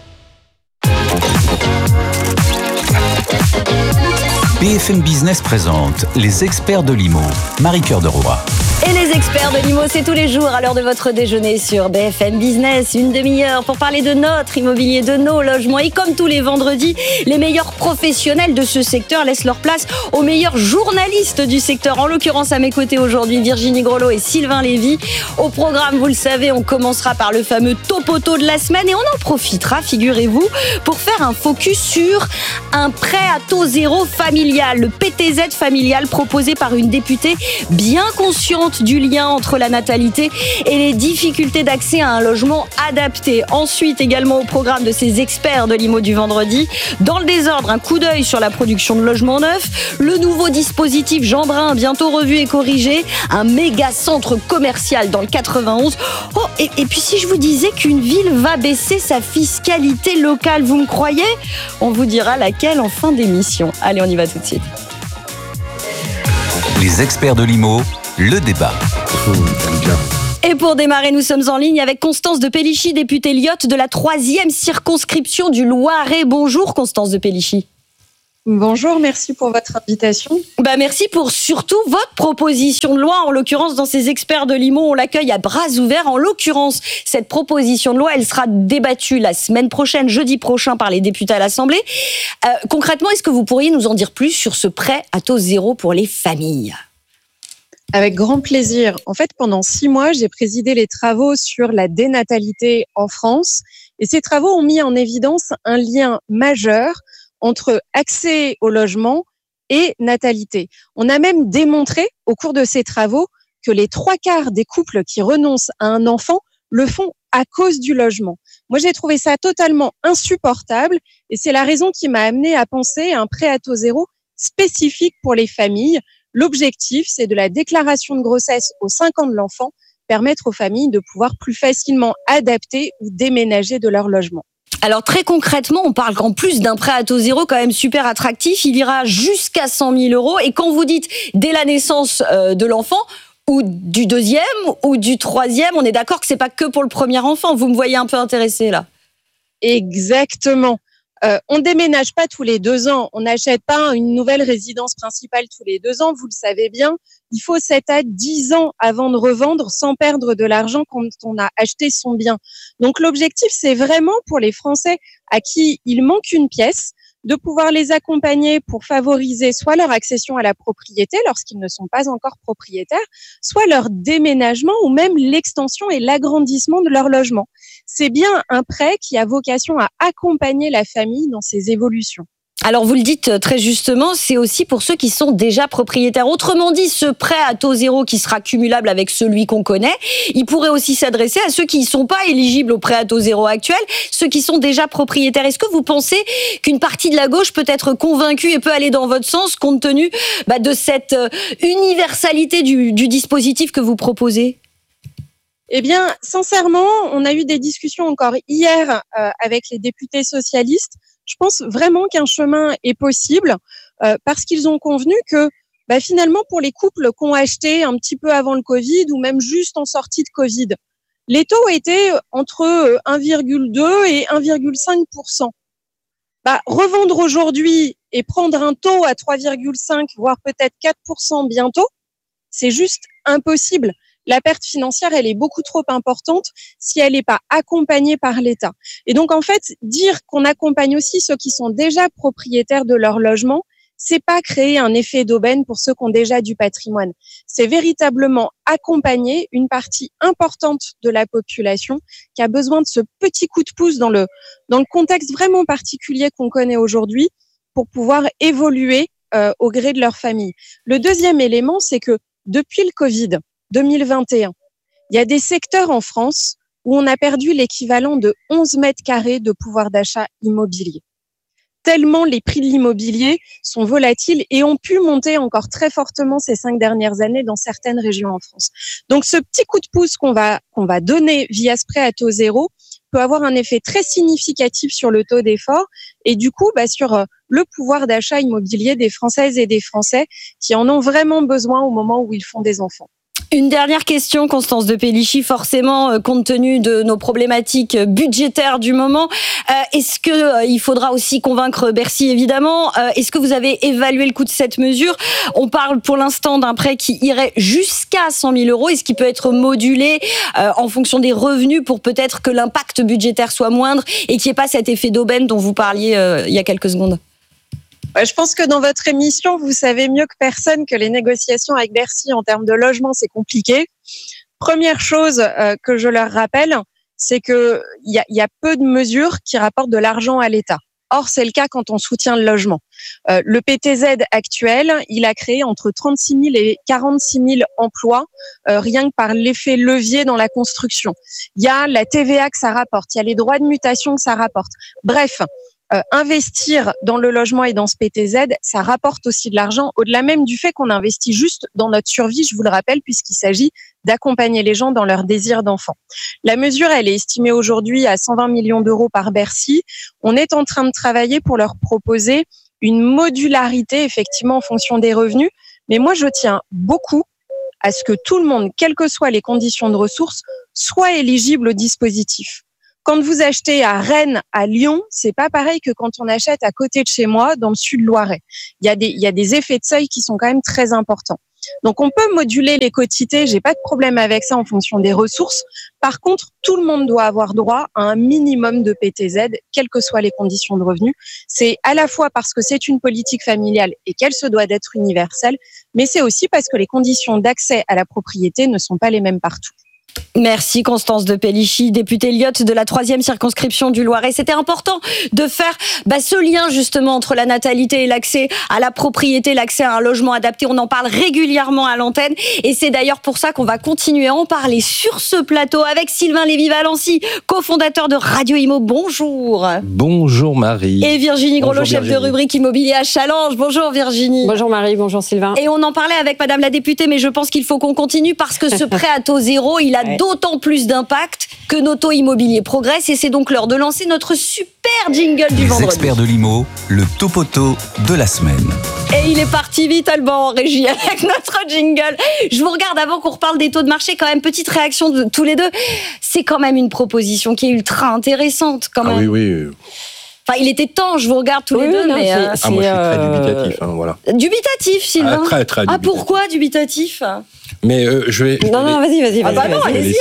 BFM Business présente les experts de l'IMO, Marie-Cœur de Roy. Et les experts de l'IMO, c'est tous les jours à l'heure de votre déjeuner sur BFM Business. Une demi-heure pour parler de notre immobilier, de nos logements. Et comme tous les vendredis, les meilleurs professionnels de ce secteur laissent leur place aux meilleurs journalistes du secteur. En l'occurrence, à mes côtés aujourd'hui, Virginie Grelot et Sylvain Lévy. Au programme, vous le savez, on commencera par le fameux topoto de la semaine. Et on en profitera, figurez-vous, pour faire un focus sur un prêt à taux zéro familial. Le PTZ familial proposé par une députée bien consciente importante du lien entre la natalité et les difficultés d'accès à un logement adapté. Ensuite, également au programme de ces experts de l'IMO du vendredi, dans le désordre, un coup d'œil sur la production de logements neufs, le nouveau dispositif Jeanbrun, bientôt revu et corrigé, un méga centre commercial dans le 91. Oh, et puis si je vous disais qu'une ville va baisser sa fiscalité locale, vous me croyez ? On vous dira laquelle en fin d'émission. Allez, on y va tout de suite. Les experts de l'IMO, le débat. Et pour démarrer, nous sommes en ligne avec Constance de Pellichy, députée Lyotte de la 3e circonscription du Loiret. Bonjour Constance de Pellichy. Bonjour, merci pour votre invitation. Merci pour surtout votre proposition de loi. En l'occurrence, dans ces experts de l'IMO, on l'accueille à bras ouverts. En l'occurrence, cette proposition de loi, elle sera débattue la semaine prochaine, jeudi prochain, par les députés à l'Assemblée. Concrètement, est-ce que vous pourriez nous en dire plus sur ce prêt à taux zéro pour les familles ? Avec grand plaisir. En fait, pendant 6 mois, j'ai présidé les travaux sur la dénatalité en France. Et ces travaux ont mis en évidence un lien majeur entre accès au logement et natalité. On a même démontré au cours de ces travaux que les 3/4 des couples qui renoncent à un enfant le font à cause du logement. Moi, j'ai trouvé ça totalement insupportable et c'est la raison qui m'a amenée à penser à un prêt à taux zéro spécifique pour les familles. L'objectif, c'est de la déclaration de grossesse aux 5 ans de l'enfant, permettre aux familles de pouvoir plus facilement adapter ou déménager de leur logement. Alors très concrètement, on parle qu'en plus d'un prêt à taux zéro quand même super attractif, il ira jusqu'à 100 000 euros. Et quand vous dites dès la naissance de l'enfant, ou du 2e, ou du 3e, on est d'accord que c'est pas que pour le premier enfant. Vous me voyez un peu intéressée là. Exactement. On déménage pas tous les 2 ans. On n'achète pas une nouvelle résidence principale tous les 2 ans. Vous le savez bien. Il faut 7 à 10 ans avant de revendre sans perdre de l'argent quand on a acheté son bien. Donc, l'objectif, c'est vraiment pour les Français à qui il manque une pièce, de pouvoir les accompagner pour favoriser soit leur accession à la propriété lorsqu'ils ne sont pas encore propriétaires, soit leur déménagement ou même l'extension et l'agrandissement de leur logement. C'est bien un prêt qui a vocation à accompagner la famille dans ses évolutions. Alors vous le dites très justement, c'est aussi pour ceux qui sont déjà propriétaires. Autrement dit, ce prêt à taux zéro qui sera cumulable avec celui qu'on connaît, il pourrait aussi s'adresser à ceux qui ne sont pas éligibles au prêt à taux zéro actuel, ceux qui sont déjà propriétaires. Est-ce que vous pensez qu'une partie de la gauche peut être convaincue et peut aller dans votre sens compte tenu de cette universalité du dispositif que vous proposez ? Eh bien, sincèrement, on a eu des discussions encore hier avec les députés socialistes. Je pense vraiment qu'un chemin est possible parce qu'ils ont convenu que finalement, pour les couples qui ont acheté un petit peu avant le Covid ou même juste en sortie de Covid, les taux étaient entre 1,2 et 1,5%. Revendre aujourd'hui et prendre un taux à 3,5, voire peut-être 4% bientôt, c'est juste impossible. La perte financière, elle est beaucoup trop importante si elle n'est pas accompagnée par l'État. Et donc, en fait, dire qu'on accompagne aussi ceux qui sont déjà propriétaires de leur logement, c'est pas créer un effet d'aubaine pour ceux qui ont déjà du patrimoine. C'est véritablement accompagner une partie importante de la population qui a besoin de ce petit coup de pouce dans le contexte vraiment particulier qu'on connaît aujourd'hui pour pouvoir évoluer au gré de leur famille. Le deuxième élément, c'est que depuis le Covid, 2021, il y a des secteurs en France où on a perdu l'équivalent de 11 mètres carrés de pouvoir d'achat immobilier. Tellement les prix de l'immobilier sont volatiles et ont pu monter encore très fortement ces 5 dernières années dans certaines régions en France. Donc ce petit coup de pouce qu'on va donner via ce prêt à taux zéro peut avoir un effet très significatif sur le taux d'effort et du coup sur le pouvoir d'achat immobilier des Françaises et des Français qui en ont vraiment besoin au moment où ils font des enfants. Une dernière question, Constance de Pellichy, forcément, compte tenu de nos problématiques budgétaires du moment. Est-ce que il faudra aussi convaincre Bercy, évidemment ? Est-ce que vous avez évalué le coût de cette mesure ? On parle pour l'instant d'un prêt qui irait jusqu'à 100 000 euros. Est-ce qu'il peut être modulé en fonction des revenus pour peut-être que l'impact budgétaire soit moindre et qu'il n'y ait pas cet effet d'aubaine dont vous parliez il y a quelques secondes ? Je pense que dans votre émission, vous savez mieux que personne que les négociations avec Bercy en termes de logement, c'est compliqué. Première chose que je leur rappelle, c'est qu'il y a peu de mesures qui rapportent de l'argent à l'État. Or, c'est le cas quand on soutient le logement. Le PTZ actuel, il a créé entre 36 000 et 46 000 emplois, rien que par l'effet levier dans la construction. Il y a la TVA que ça rapporte, il y a les droits de mutation que ça rapporte. Bref, investir dans le logement et dans ce PTZ, ça rapporte aussi de l'argent, au-delà même du fait qu'on investit juste dans notre survie, je vous le rappelle, puisqu'il s'agit d'accompagner les gens dans leur désir d'enfant. La mesure, elle est estimée aujourd'hui à 120 millions d'euros par Bercy. On est en train de travailler pour leur proposer une modularité, effectivement, en fonction des revenus. Mais moi, je tiens beaucoup à ce que tout le monde, quelles que soient les conditions de ressources, soit éligible au dispositif. Quand vous achetez à Rennes, à Lyon, c'est pas pareil que quand on achète à côté de chez moi, dans le sud Loiret. Il y a des effets de seuil qui sont quand même très importants. Donc, on peut moduler les quotités, j'ai pas de problème avec ça en fonction des ressources. Par contre, tout le monde doit avoir droit à un minimum de PTZ, quelles que soient les conditions de revenus. C'est à la fois parce que c'est une politique familiale et qu'elle se doit d'être universelle, mais c'est aussi parce que les conditions d'accès à la propriété ne sont pas les mêmes partout. Merci Constance de Pellichy, députée Lyotte de la 3e circonscription du Loiret. C'était important de faire ce lien justement entre la natalité et l'accès à la propriété, l'accès à un logement adapté. On en parle régulièrement à l'antenne et c'est d'ailleurs pour ça qu'on va continuer à en parler sur ce plateau avec Sylvain Lévy-Valency, cofondateur de Radio Imo. Bonjour. Bonjour Marie. Et Virginie Grelot, chef de rubrique immobilier à Challenge. Bonjour Virginie. Bonjour Marie, bonjour Sylvain. Et on en parlait avec Madame la députée, mais je pense qu'il faut qu'on continue parce que ce prêt à taux zéro, il a d'autant plus d'impact que nos taux immobiliers progressent et c'est donc l'heure de lancer notre super jingle du vendredi. Les experts de l'IMO, le topo-to de la semaine. Et il est parti vite, Alban, en régie, avec notre jingle. Je vous regarde avant qu'on reparle des taux de marché, quand même, petite réaction de tous les deux. C'est quand même une proposition qui est ultra intéressante, quand même. Ah oui. Enfin, il était temps, je vous regarde tous les deux, non, mais... moi, je suis très dubitatif, voilà. Dubitatif, Sylvain. Très dubitatif. Ah, pourquoi dubitatif? Mais je vais... Non, vas-y. Ah bah non, allez-y.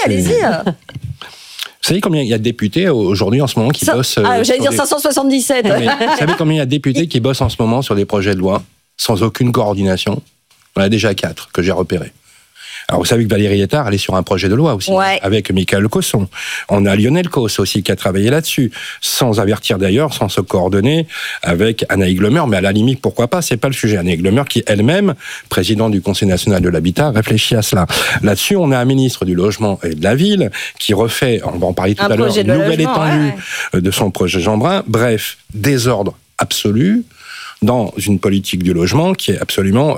Vous savez combien il y a de députés aujourd'hui en ce moment qui bossent... j'allais dire 577. Non, mais vous savez combien il y a de députés qui bossent en ce moment sur des projets de loi sans aucune coordination? On a déjà 4 que j'ai repérés. Alors, vous savez que Valérie Létard, elle est sur un projet de loi aussi, avec Michael Cosson. On a Lionel Causse aussi qui a travaillé là-dessus, sans avertir d'ailleurs, sans se coordonner avec Anaïs Glemer, mais à la limite, pourquoi pas, c'est pas le sujet. Anaïs Glemer qui, elle-même, présidente du Conseil national de l'habitat, réfléchit à cela. Là-dessus, on a un ministre du logement et de la ville qui refait, on va en parler tout à l'heure, une nouvelle étendue de son projet Jeanbrun. Bref, désordre absolu dans une politique du logement qui est absolument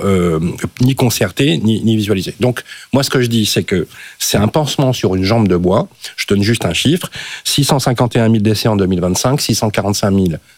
ni concertée, ni visualisée. Donc, moi, ce que je dis, c'est que c'est un pansement sur une jambe de bois. Je donne juste un chiffre. 651 000 décès en 2025, 645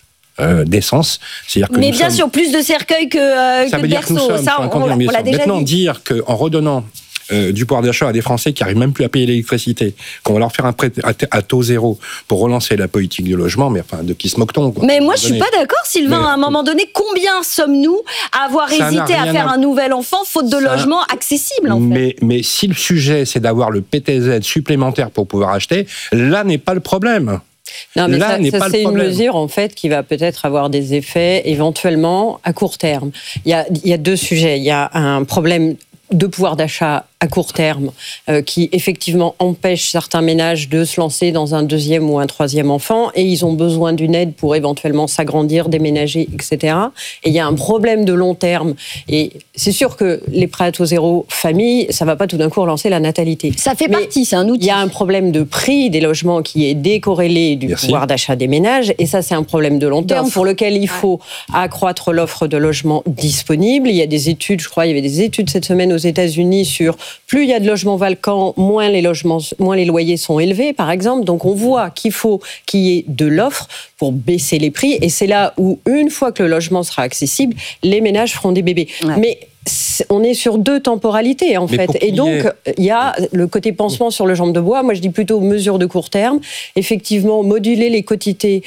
000 d'essence. Mais bien sûr, plus de cercueils que de berceaux. Ça, on l'a déjà Maintenant, dit. dire qu'en redonnant du pouvoir d'achat à des Français qui n'arrivent même plus à payer l'électricité, qu'on va leur faire un prêt à taux zéro pour relancer la politique du logement, mais enfin, de qui se moque-t-on, quoi? Mais moi, je suis pas d'accord, Sylvain. À un moment donné, combien sommes-nous à avoir hésité à faire un nouvel enfant faute de logement accessible, en fait? Mais si le sujet, c'est d'avoir le PTZ supplémentaire pour pouvoir acheter, là n'est pas le problème. Non, mais ça c'est une mesure, en fait, qui va peut-être avoir des effets éventuellement à court terme. Il y a 2 sujets. Il y a un problème de pouvoir d'achat à court terme qui effectivement empêche certains ménages de se lancer dans un 2e ou un 3e enfant et ils ont besoin d'une aide pour éventuellement s'agrandir, déménager, etc. Et il y a un problème de long terme et c'est sûr que les prêts à taux zéro famille, ça va pas tout d'un coup relancer la natalité. Ça fait partie, c'est un outil. Il y a un problème de prix des logements qui est décorrélé du pouvoir d'achat des ménages et ça c'est un problème de long terme pour lequel il faut accroître l'offre de logements disponibles. Il y a des études, je crois, il y avait des études cette semaine aux États-Unis sur plus il y a de logements vacants, moins les loyers sont élevés, par exemple. Donc, on voit qu'il faut qu'il y ait de l'offre pour baisser les prix. Et c'est là où, une fois que le logement sera accessible, les ménages feront des bébés. Ouais. Mais on est sur 2 temporalités, en fait. Et donc, il y a le côté pansement sur le jambe de bois. Moi, je dis plutôt mesure de court terme. Effectivement, moduler les quotités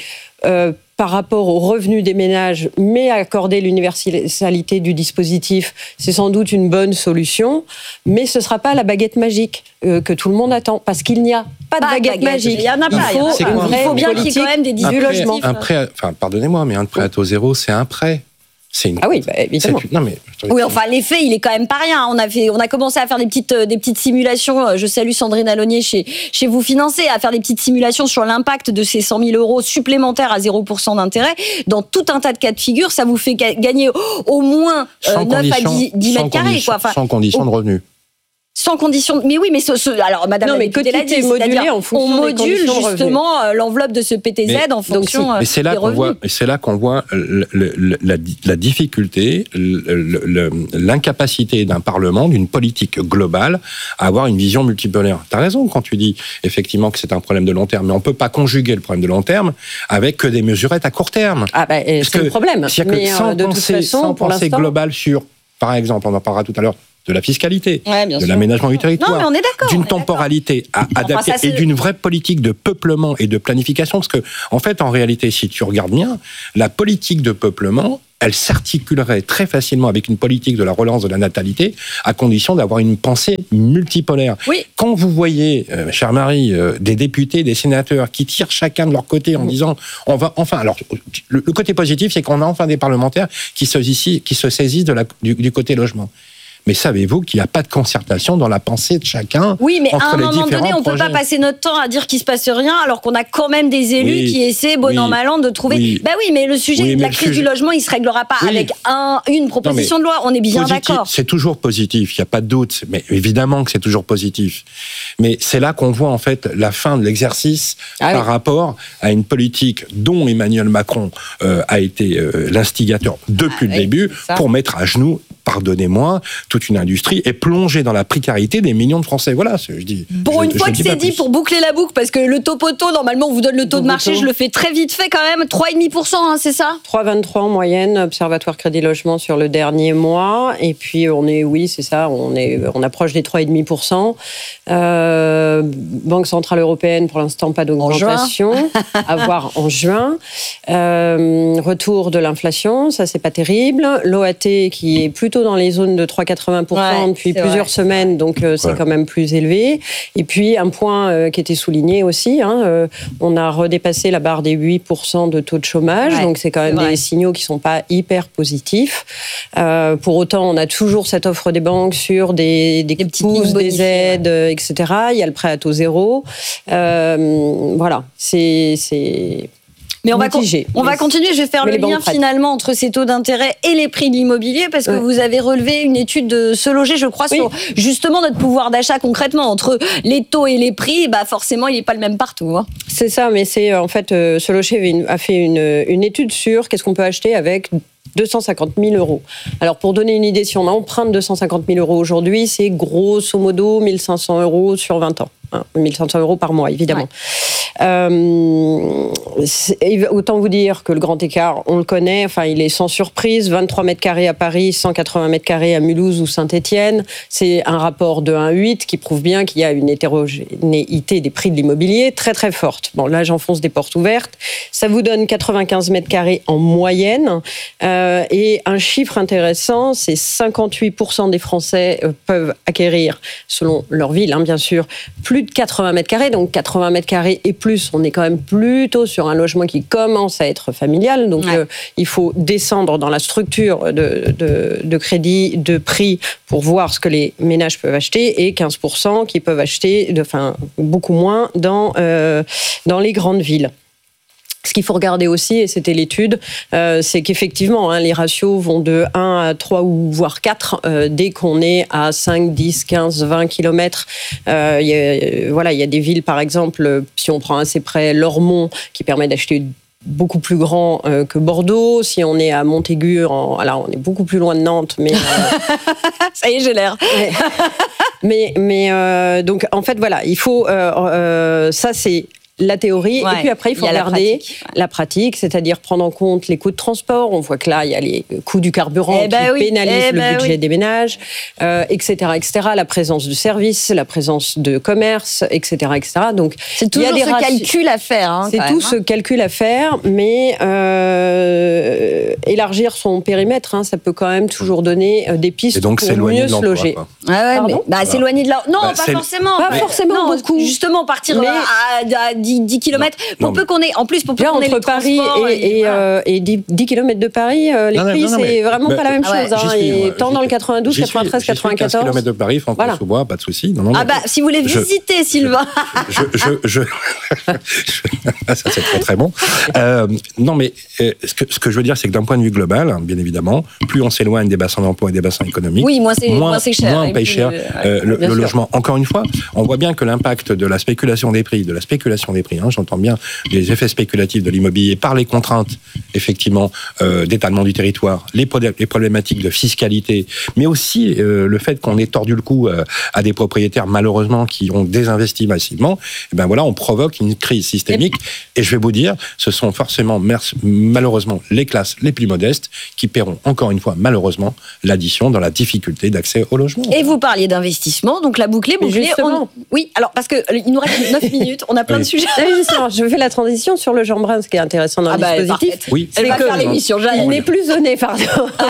par rapport aux revenus des ménages, mais accorder l'universalité du dispositif, c'est sans doute une bonne solution, mais ce ne sera pas la baguette magique que tout le monde attend, parce qu'il n'y a pas de baguette magique. Il n'y en a pas. Il faut bien qu'il y ait quand même des dispositifs. Pardonnez-moi, mais un prêt à taux zéro, c'est un prêt. Ah oui, évidemment. Oui, enfin, l'effet, il est quand même pas rien. On a commencé à faire des petites simulations. Je salue Sandrine Alonier chez Vous Financer, à faire des petites simulations sur l'impact de ces 100 000 euros supplémentaires à 0% d'intérêt. Dans tout un tas de cas de figure, ça vous fait gagner au moins 9 à 10 mètres carrés. Sans condition de revenu. Sans condition. Mais oui, mais alors Madame la députée l'a dit, c'est-à-dire on module justement l'enveloppe de ce PTZ en fonction des revenus. C'est là qu'on voit la difficulté, l'incapacité d'un Parlement, d'une politique globale, à avoir une vision multipolaire. T'as raison quand tu dis effectivement que c'est un problème de long terme, mais on peut pas conjuguer le problème de long terme avec que des mesurettes à court terme. C'est le problème. C'est-à-dire que sans pensée globale sur, par exemple, on en parlera tout à l'heure, de la fiscalité, de l'aménagement du territoire, d'une temporalité adaptée et d'une vraie politique de peuplement et de planification. Parce que, en fait, en réalité, si tu regardes bien, la politique de peuplement, elle s'articulerait très facilement avec une politique de la relance de la natalité, à condition d'avoir une pensée multipolaire. Oui. Quand vous voyez, chère Marie, des députés, des sénateurs qui tirent chacun de leur côté en disant, on va enfin... Alors, le côté positif, c'est qu'on a enfin des parlementaires qui se saisissent du côté logement. Mais savez-vous qu'il n'y a pas de concertation dans la pensée de chacun? Oui, mais à un moment donné, on ne peut projets. pas passer notre temps à dire qu'il ne se passe rien, alors qu'on a quand même des élus qui essaient, bon an, mal an, de trouver... Oui. Mais le sujet de la crise du logement, il ne se réglera pas avec une proposition de loi. On est bien d'accord. C'est toujours positif, il n'y a pas de doute. Mais évidemment que c'est toujours positif. Mais c'est là qu'on voit en fait la fin de l'exercice par rapport à une politique dont Emmanuel Macron a été l'instigateur depuis le début pour mettre à genoux, pardonnez-moi, toute une industrie est plongée dans la précarité des millions de Français. Voilà ce que je dis. Pour une fois que c'est dit, pour boucler la boucle, parce que le topoto, normalement, on vous donne le taux de marché, je le fais très vite fait quand même, 3,5%, c'est ça? 3,23 en moyenne, Observatoire Crédit Logement sur le dernier mois. Et puis, on approche des 3,5%. Banque Centrale Européenne, pour l'instant, pas d'augmentation. À voir en juin. Retour de l'inflation, ça, c'est pas terrible. L'OAT qui est plutôt dans les zones de 3,80% depuis plusieurs semaines, donc c'est quand même plus élevé. Et puis, un point qui était souligné aussi, on a redépassé la barre des 8% de taux de chômage, donc c'est quand même des signaux qui ne sont pas hyper positifs. Pour autant, on a toujours cette offre des banques sur des petites pousses, des aides, etc. Il y a le prêt à taux zéro. Voilà, c'est Mais on va continuer, je vais faire le lien finalement entre ces taux d'intérêt et les prix de l'immobilier, parce que vous avez relevé une étude de Se Loger, je crois, sur justement notre pouvoir d'achat concrètement. Entre les taux et les prix, forcément, il n'est pas le même partout. C'est ça, mais c'est en fait, Se Loger a fait une étude sur qu'est-ce qu'on peut acheter avec 250 000 euros. Alors, pour donner une idée, si on emprunte 250 000 euros aujourd'hui, c'est grosso modo 1 500 euros sur 20 ans. 1 500 euros par mois, évidemment. Autant vous dire que le grand écart, on le connaît, il est sans surprise, 23 mètres carrés à Paris, 180 mètres carrés à Mulhouse ou Saint-Étienne. C'est un rapport de 1,8 qui prouve bien qu'il y a une hétérogénéité des prix de l'immobilier très très forte. Bon, là, j'enfonce des portes ouvertes. Ça vous donne 95 mètres carrés en moyenne. Et un chiffre intéressant, c'est 58% des Français peuvent acquérir, selon leur ville, bien sûr, plus de 80 mètres carrés. Donc 80 mètres carrés et plus, on est quand même plutôt sur un logement qui commence à être familial. Donc il faut descendre dans la structure de crédit, de prix, pour voir ce que les ménages peuvent acheter, et 15% qui peuvent acheter, beaucoup moins dans les grandes villes. Ce qu'il faut regarder aussi, et c'était l'étude, c'est qu'effectivement, les ratios vont de 1 à 3 ou voire 4 dès qu'on est à 5, 10, 15, 20 kilomètres. Il y a des villes, par exemple, si on prend assez près Lormont, qui permet d'acheter beaucoup plus grand que Bordeaux. Si on est à Montaigu, alors on est beaucoup plus loin de Nantes, mais ça y est, j'ai l'air. Mais donc en fait voilà, il faut ça c'est la théorie, et puis après il faut regarder la pratique, c'est-à-dire prendre en compte les coûts de transport. On voit que là il y a les coûts du carburant qui pénalisent le budget des ménages, etc., etc. La présence de services, la présence de commerce, etc., etc. Donc c'est toujours ce calcul à faire. C'est tout ce calcul à faire, mais élargir son périmètre, ça peut quand même toujours donner des pistes pour mieux se loger. S'éloigner de là. Non, pas forcément. Pas forcément beaucoup. Justement, partir à 10 10 km. Pour peu qu'on ait, en plus, pour peu qu'on ait entre Paris et 10 km de Paris, les prix, c'est vraiment pas la même chose. Et tant dans le 92, 93, 94. 15 km de Paris, Franck-Sous-Bois, pas de souci. Si vous voulez visiter, Sylvain. Ça, c'est très, très bon. Non, mais ce que je veux dire, c'est que d'un point de vue global, bien évidemment, plus on s'éloigne des bassins d'emploi et des bassins économiques, moins c'est cher. Moins on paye cher le logement. Encore une fois, on voit bien que l'impact de la spéculation des prix, j'entends bien les effets spéculatifs de l'immobilier par les contraintes, effectivement, d'étalement du territoire, les problématiques de fiscalité, mais aussi le fait qu'on ait tordu le cou à des propriétaires, malheureusement, qui ont désinvesti massivement, et ben voilà, on provoque une crise systémique. Et je vais vous dire, ce sont forcément, malheureusement, les classes les plus modestes qui paieront, encore une fois, malheureusement, l'addition dans la difficulté d'accès au logement. Et vous parliez d'investissement, donc la boucle est bouclée. Oui, alors, parce qu'il nous reste 9 minutes, on a plein de sujets. Je fais la transition sur le Jeanbrun, ce qui est intéressant dans le dispositif. Oui. Elle va faire l'émission, il n'est plus zoné, pardon.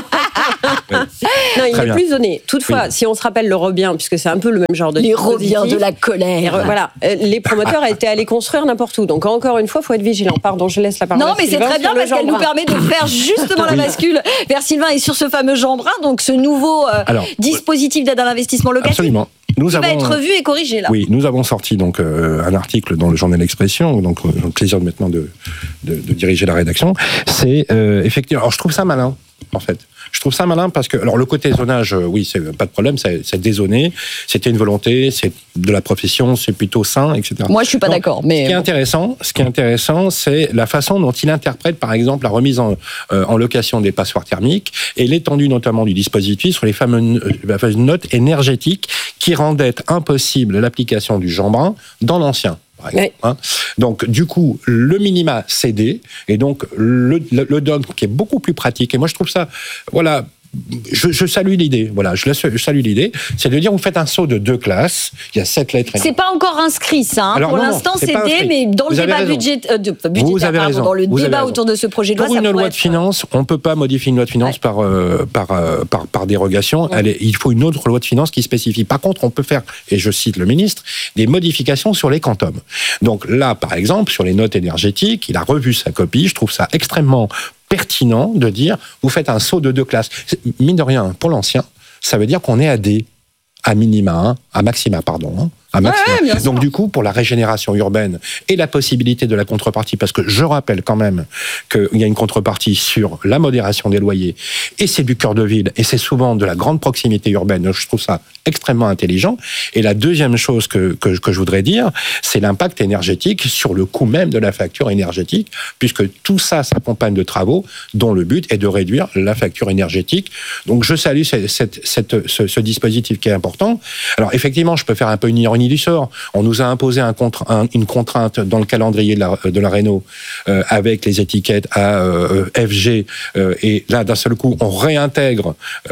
Non, il n'est plus zoné. Toutefois, si on se rappelle le Robien, puisque c'est un peu le même genre de les Robiens de la colère. Voilà, les promoteurs étaient allés construire n'importe où. Donc encore une fois, il faut être vigilant. Pardon, je laisse la parole. Non, mais c'est très bien parce qu'elle nous permet de faire justement la bascule vers Sylvain et sur ce fameux Jeanbrun, donc ce nouveau dispositif d'aide à l'investissement locatif. Absolument. Qui va être revu et corrigé là. Oui, nous avons sorti donc un article dans le journal L'Expression, donc j'ai le plaisir maintenant de diriger la rédaction. C'est effectivement. Alors je trouve ça malin, en fait. Je trouve ça malin parce que, alors le côté zonage, oui, c'est pas de problème, c'est dézoné, c'était une volonté, c'est de la profession, c'est plutôt sain, etc. Moi, je suis pas d'accord, mais ce qui est intéressant, c'est la façon dont il interprète, par exemple, la remise en location des passoires thermiques et l'étendue notamment du dispositif sur les fameuses notes énergétiques qui rendaient impossible l'application du Jeanbrun dans l'ancien. Oui. Donc, du coup, le minima cédé, et donc le dogme qui est beaucoup plus pratique. Et moi, je trouve ça, voilà. Je salue l'idée, voilà, je salue l'idée, c'est de dire vous faites un saut de 2 classes, il y a 7 lettres. C'est pas encore inscrit ça, hein. Alors, pour l'instant c'est D, mais dans le débat budgétaire, dans le débat autour de ce projet de loi, pour une loi de finances, on ne peut pas modifier une loi de finances par dérogation. Il faut une autre loi de finances qui spécifie. Par contre, on peut faire, et je cite le ministre, des modifications sur les quantums. Donc là, par exemple, sur les notes énergétiques, il a revu sa copie, je trouve ça extrêmement pertinent de dire, vous faites un saut de 2 classes. Mine de rien, pour l'ancien, ça veut dire qu'on est à D, à minima, à maxima, pardon. À maxima. Ouais, donc du coup, pour la régénération urbaine et la possibilité de la contrepartie, parce que je rappelle quand même qu'il y a une contrepartie sur la modération des loyers, et c'est du cœur de ville, et c'est souvent de la grande proximité urbaine, donc je trouve ça extrêmement intelligent. Et la deuxième chose que je voudrais dire, c'est l'impact énergétique sur le coût même de la facture énergétique, puisque tout ça s'accompagne de travaux dont le but est de réduire la facture énergétique. Donc je salue ce dispositif qui est important. Alors effectivement, je peux faire un peu une ironie du sort. On nous a imposé une contrainte dans le calendrier de la Réno avec les étiquettes A, FG, et là d'un seul coup on réintègre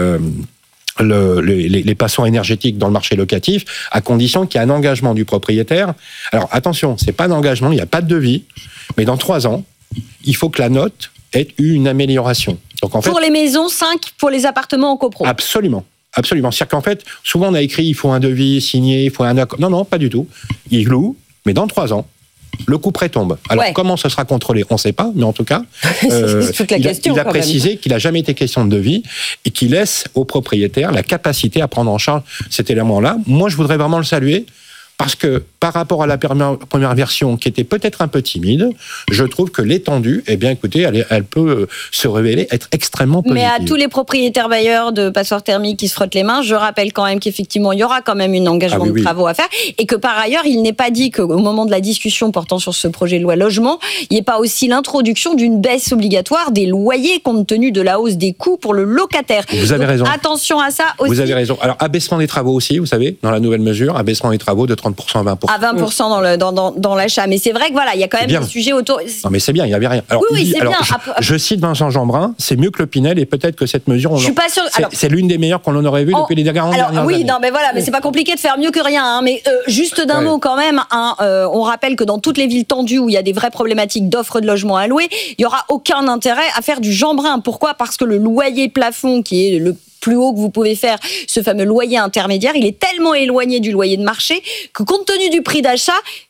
les passoires énergétiques dans le marché locatif, à condition qu'il y ait un engagement du propriétaire. Alors attention, c'est pas d'engagement, il n'y a pas de devis, mais dans 3 ans, il faut que la note ait eu une amélioration. Donc, en fait, pour les maisons, 5 pour les appartements en copro. Absolument. Absolument. C'est-à-dire qu'en fait, souvent on a écrit il faut un devis signé, il faut un accord. Non, pas du tout. Il loue, mais dans 3 ans, le coup près tombe. Alors, comment ce sera contrôlé, on ne sait pas, mais en tout cas, il a précisé qu'il n'a jamais été question de devis et qu'il laisse aux propriétaires la capacité à prendre en charge cet élément-là. Moi, je voudrais vraiment le saluer. Parce que par rapport à la première version qui était peut-être un peu timide, je trouve que l'étendue, eh bien écoutez, elle peut se révéler être extrêmement positive. Mais à tous les propriétaires bailleurs de passoires thermiques qui se frottent les mains, je rappelle quand même qu'effectivement il y aura quand même un engagement de travaux à faire et que par ailleurs il n'est pas dit qu'au moment de la discussion portant sur ce projet de loi logement, il n'y ait pas aussi l'introduction d'une baisse obligatoire des loyers compte tenu de la hausse des coûts pour le locataire. Vous avez raison. Attention à ça aussi. Vous avez raison. Alors abaissement des travaux aussi, vous savez, dans la nouvelle mesure, abaissement des travaux de 30% à 20%. À 20% dans l'achat. Mais c'est vrai que voilà, il y a quand même des sujets autour. Non, mais c'est bien, il n'y avait rien. Alors, oui, c'est bien. Je cite Vincent Jeanbrun, c'est mieux que le Pinel et peut-être que cette mesure, je suis pas sûre. C'est l'une des meilleures qu'on en aurait vues depuis les dernières années. Oui, non, mais voilà, mais c'est pas compliqué de faire mieux que rien. Hein, mais juste d'un mot quand même, on rappelle que dans toutes les villes tendues où il y a des vraies problématiques d'offres de logements à louer, il n'y aura aucun intérêt à faire du Jeanbrun. Pourquoi ? Parce que le loyer plafond, qui est le plus haut que vous pouvez faire, ce fameux loyer intermédiaire, il est tellement éloigné du loyer de marché que compte tenu du prix d'achat,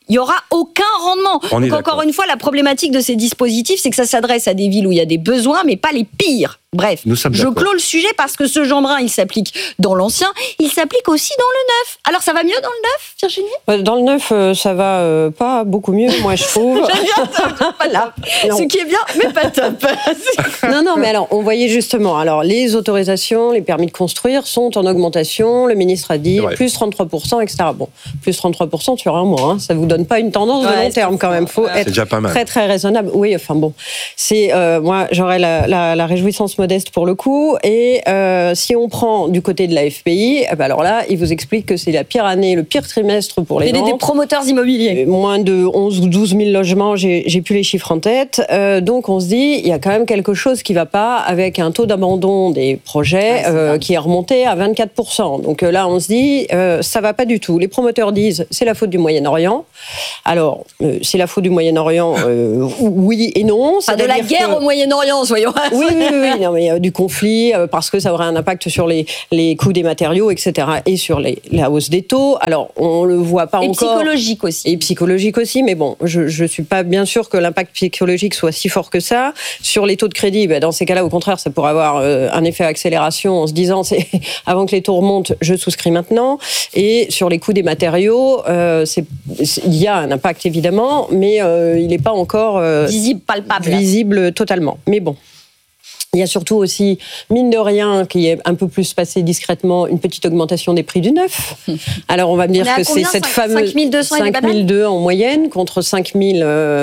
il n'y aura aucun rendement. Donc encore une fois, la problématique de ces dispositifs, c'est que ça s'adresse à des villes où il y a des besoins, mais pas les pires. Bref, je clôt le sujet parce que ce Jeanbrun, il s'applique dans l'ancien, il s'applique aussi dans le neuf. Alors ça va mieux dans le neuf, Virginie ? Dans le neuf, ça va pas beaucoup mieux, moi je trouve. J'aime bien ça, pas là. Ce qui est bien, mais pas top. Non, mais alors, on voyait justement, alors les autorisations, les permis de construire sont en augmentation, le ministre a dit plus 33%, etc. Bon, plus 33% sur un mois, hein, ça vous donne pas une tendance de long terme quand même, faut être très très raisonnable. Oui, enfin bon, c'est, moi j'aurais la réjouissance modeste pour le coup, et si on prend du côté de la FPI, alors là, il vous explique que c'est la pire année, le pire trimestre pour les ventes. Des promoteurs immobiliers. Moins de 11 ou 12 000 logements, j'ai plus les chiffres en tête, donc on se dit, il y a quand même quelque chose qui va pas avec un taux d'abandon des projets qui est remonté à 24%. Donc là, on se dit, ça va pas du tout. Les promoteurs disent, c'est la faute du Moyen-Orient. Alors, c'est la faute du Moyen-Orient, oui et non. Pas de la guerre au Moyen-Orient, soyons. Oui, non, mais du conflit, parce que ça aurait un impact sur les coûts des matériaux, etc., et sur la hausse des taux. Alors, on le voit pas encore. Et psychologique aussi. Et psychologique aussi, mais bon, je suis pas bien sûr que l'impact psychologique soit si fort que ça. Sur les taux de crédit, dans ces cas-là, au contraire, ça pourrait avoir un effet accélération en se disant, avant que les taux remontent, je souscris maintenant. Et sur les coûts des matériaux, il y a un impact évidemment, mais il n'est pas encore visible, palpable. Visible totalement. Mais bon. Il y a surtout aussi, mine de rien, qui est un peu plus passé discrètement, une petite augmentation des prix du neuf. Alors on va me dire que c'est cette fameuse 5 200 en moyenne contre 5 000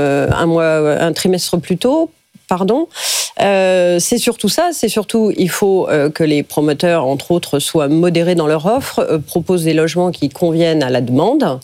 un trimestre plus tôt. Pardon. C'est surtout ça, c'est surtout il faut que les promoteurs, entre autres, soient modérés dans leur offre, proposent des logements qui conviennent à la demande.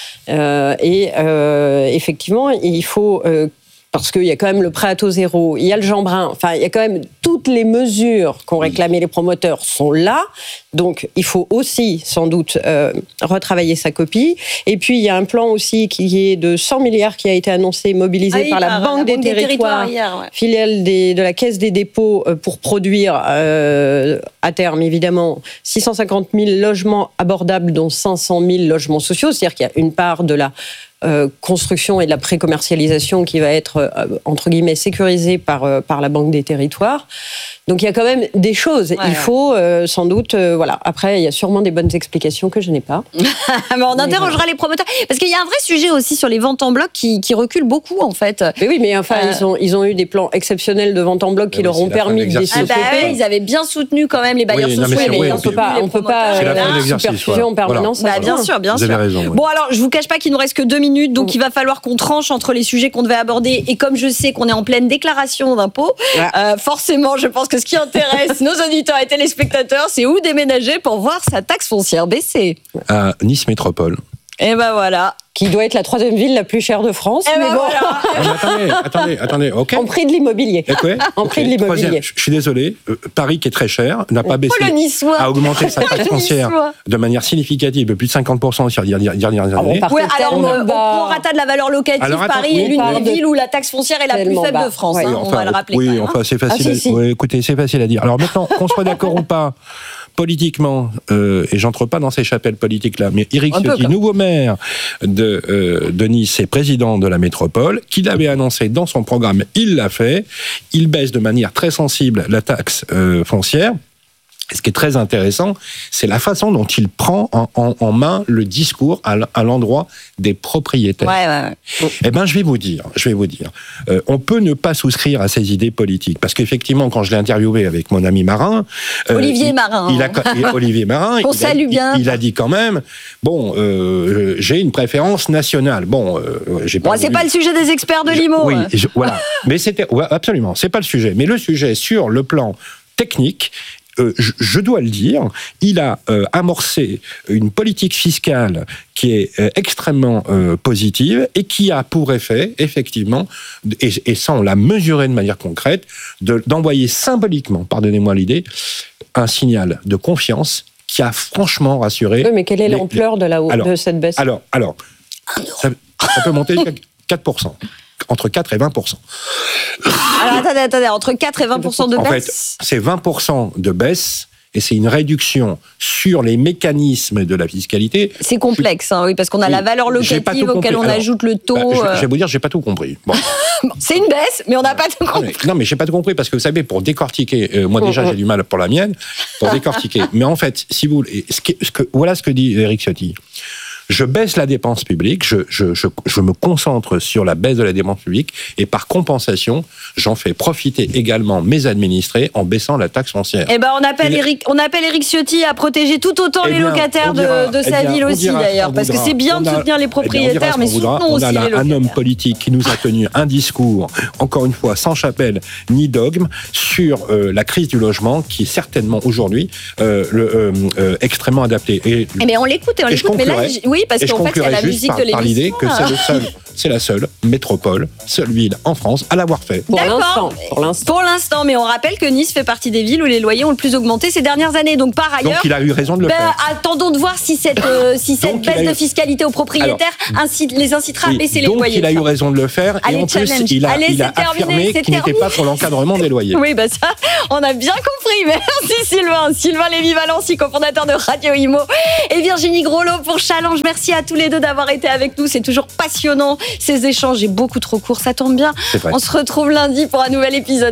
Effectivement, il faut... parce qu'il y a quand même le prêt à taux zéro, il y a le Jeanbrun, enfin, il y a quand même toutes les mesures qu'ont réclamées les promoteurs sont là. Donc, il faut aussi, sans doute, retravailler sa copie. Et puis, il y a un plan aussi qui est de 100 milliards qui a été annoncé, mobilisé par la Banque des Territoires, filiale de la Caisse des dépôts, pour produire, à terme, évidemment, 650 000 logements abordables, dont 500 000 logements sociaux. C'est-à-dire qu'il y a une part de la construction et de la pré-commercialisation qui va être, entre guillemets, sécurisée par la Banque des Territoires. Donc il y a quand même des choses. Il faut sans doute, voilà. Après, il y a sûrement des bonnes explications que je n'ai pas. Mais on interrogera les promoteurs. Parce qu'il y a un vrai sujet aussi sur les ventes en bloc qui reculent beaucoup, en fait. Mais oui, mais enfin, ils ont eu des plans exceptionnels de vente en bloc qui leur ont permis de développer. Ils avaient bien soutenu quand même les bailleurs sociaux. Mais on ne peut pas superfusion en permanence. Voilà. Bien sûr. Vous avez raison. Bon, alors, je vous cache pas qu'il nous reste que 2 minutes, donc il va falloir qu'on tranche entre les sujets qu'on devait aborder. Et comme je sais qu'on est en pleine déclaration d'impôts, forcément, je pense que ce qui intéresse nos auditeurs et téléspectateurs, c'est où déménager pour voir sa taxe foncière baisser. À Nice Métropole. Et ben voilà. Qui doit être la 3e ville la plus chère de France. Et mais ben bon. Voilà. Attendez, ok. En prix de l'immobilier. En prix de l'immobilier. Je suis désolé, Paris qui est très cher, n'a pas baissé, a augmenté sa taxe foncière de manière significative de plus de 50% sur les dernières années. Alors, au prorata de la valeur locative, Paris est l'une des villes où la taxe foncière est la plus faible de France. On va le rappeler. Oui, enfin, c'est facile. Écoutez, c'est facile à dire. Alors maintenant, qu'on soit d'accord ou pas, politiquement, et j'entre pas dans ces chapelles politiques-là, mais Éric Ciotti, nouveau maire de Nice et président de la métropole, qu'il avait annoncé dans son programme, il l'a fait, il baisse de manière très sensible la taxe foncière. Et ce qui est très intéressant, c'est la façon dont il prend en main le discours à l'endroit des propriétaires. Ouais. Eh ben, je vais vous dire, on peut ne pas souscrire à ces idées politiques, parce qu'effectivement, quand je l'ai interviewé avec mon ami Marin, Olivier Marin, il a dit quand même, bon, j'ai une préférence nationale. Bon, c'est pas le sujet des experts de l'IMO. Oui, voilà. Mais absolument, c'est pas le sujet. Mais le sujet sur le plan technique. Je dois le dire, il a amorcé une politique fiscale qui est extrêmement positive et qui a pour effet, effectivement, et ça on l'a mesuré de manière concrète, d'envoyer symboliquement, pardonnez-moi l'idée, un signal de confiance qui a franchement rassuré... Oui, mais quelle est l'ampleur de cette baisse ? Alors ça peut monter jusqu'à 4%. Entre 4 et 20%. Alors attendez, entre 4 et 20% de baisse. En fait, c'est 20% de baisse et c'est une réduction sur les mécanismes de la fiscalité. C'est complexe, oui, parce qu'on a la valeur locative auquel on ajoute le taux. Je vais vous dire, j'ai pas tout compris. Bon. C'est une baisse, mais on n'a pas tout compris. Non, mais j'ai pas tout compris, parce que vous savez, pour décortiquer, moi déjà j'ai du mal pour la mienne, pour décortiquer. Mais en fait, si vous voulez, voilà ce que dit Éric Ciotti. Je baisse la dépense publique, je me concentre sur la baisse de la dépense publique, et par compensation, j'en fais profiter également mes administrés en baissant la taxe foncière. Eh ben, on appelle Éric Ciotti à protéger tout autant les locataires de sa ville aussi, d'ailleurs, parce que c'est bien de soutenir les propriétaires, mais soutenons aussi les locataires. On a un homme politique qui nous a tenu un discours, encore une fois, sans chapelle ni dogme, sur la crise du logement, qui est certainement aujourd'hui extrêmement adaptée. Mais on l'écoute, mais là, oui, parce qu'en fait, il y a la musique de l'émission. Par l'idée que c'est la seule métropole, seule ville en France à l'avoir fait. Pour l'instant, mais on rappelle que Nice fait partie des villes où les loyers ont le plus augmenté ces dernières années. Donc par ailleurs, il a eu raison de le faire. Attendons de voir si cette baisse de fiscalité aux propriétaires les incitera à baisser les loyers. Donc il a eu raison de le faire, et en plus il a affirmé qu'il n'était pas pour l'encadrement des loyers. Oui, ça, on a bien compris. Merci Sylvain Lévy-Valency, cofondateur de Radio Imo, et Virginie Groslo pour Challenge. Merci à tous les deux d'avoir été avec nous. C'est toujours passionnant, ces échanges. J'ai beaucoup trop court, ça tombe bien. On se retrouve lundi pour un nouvel épisode.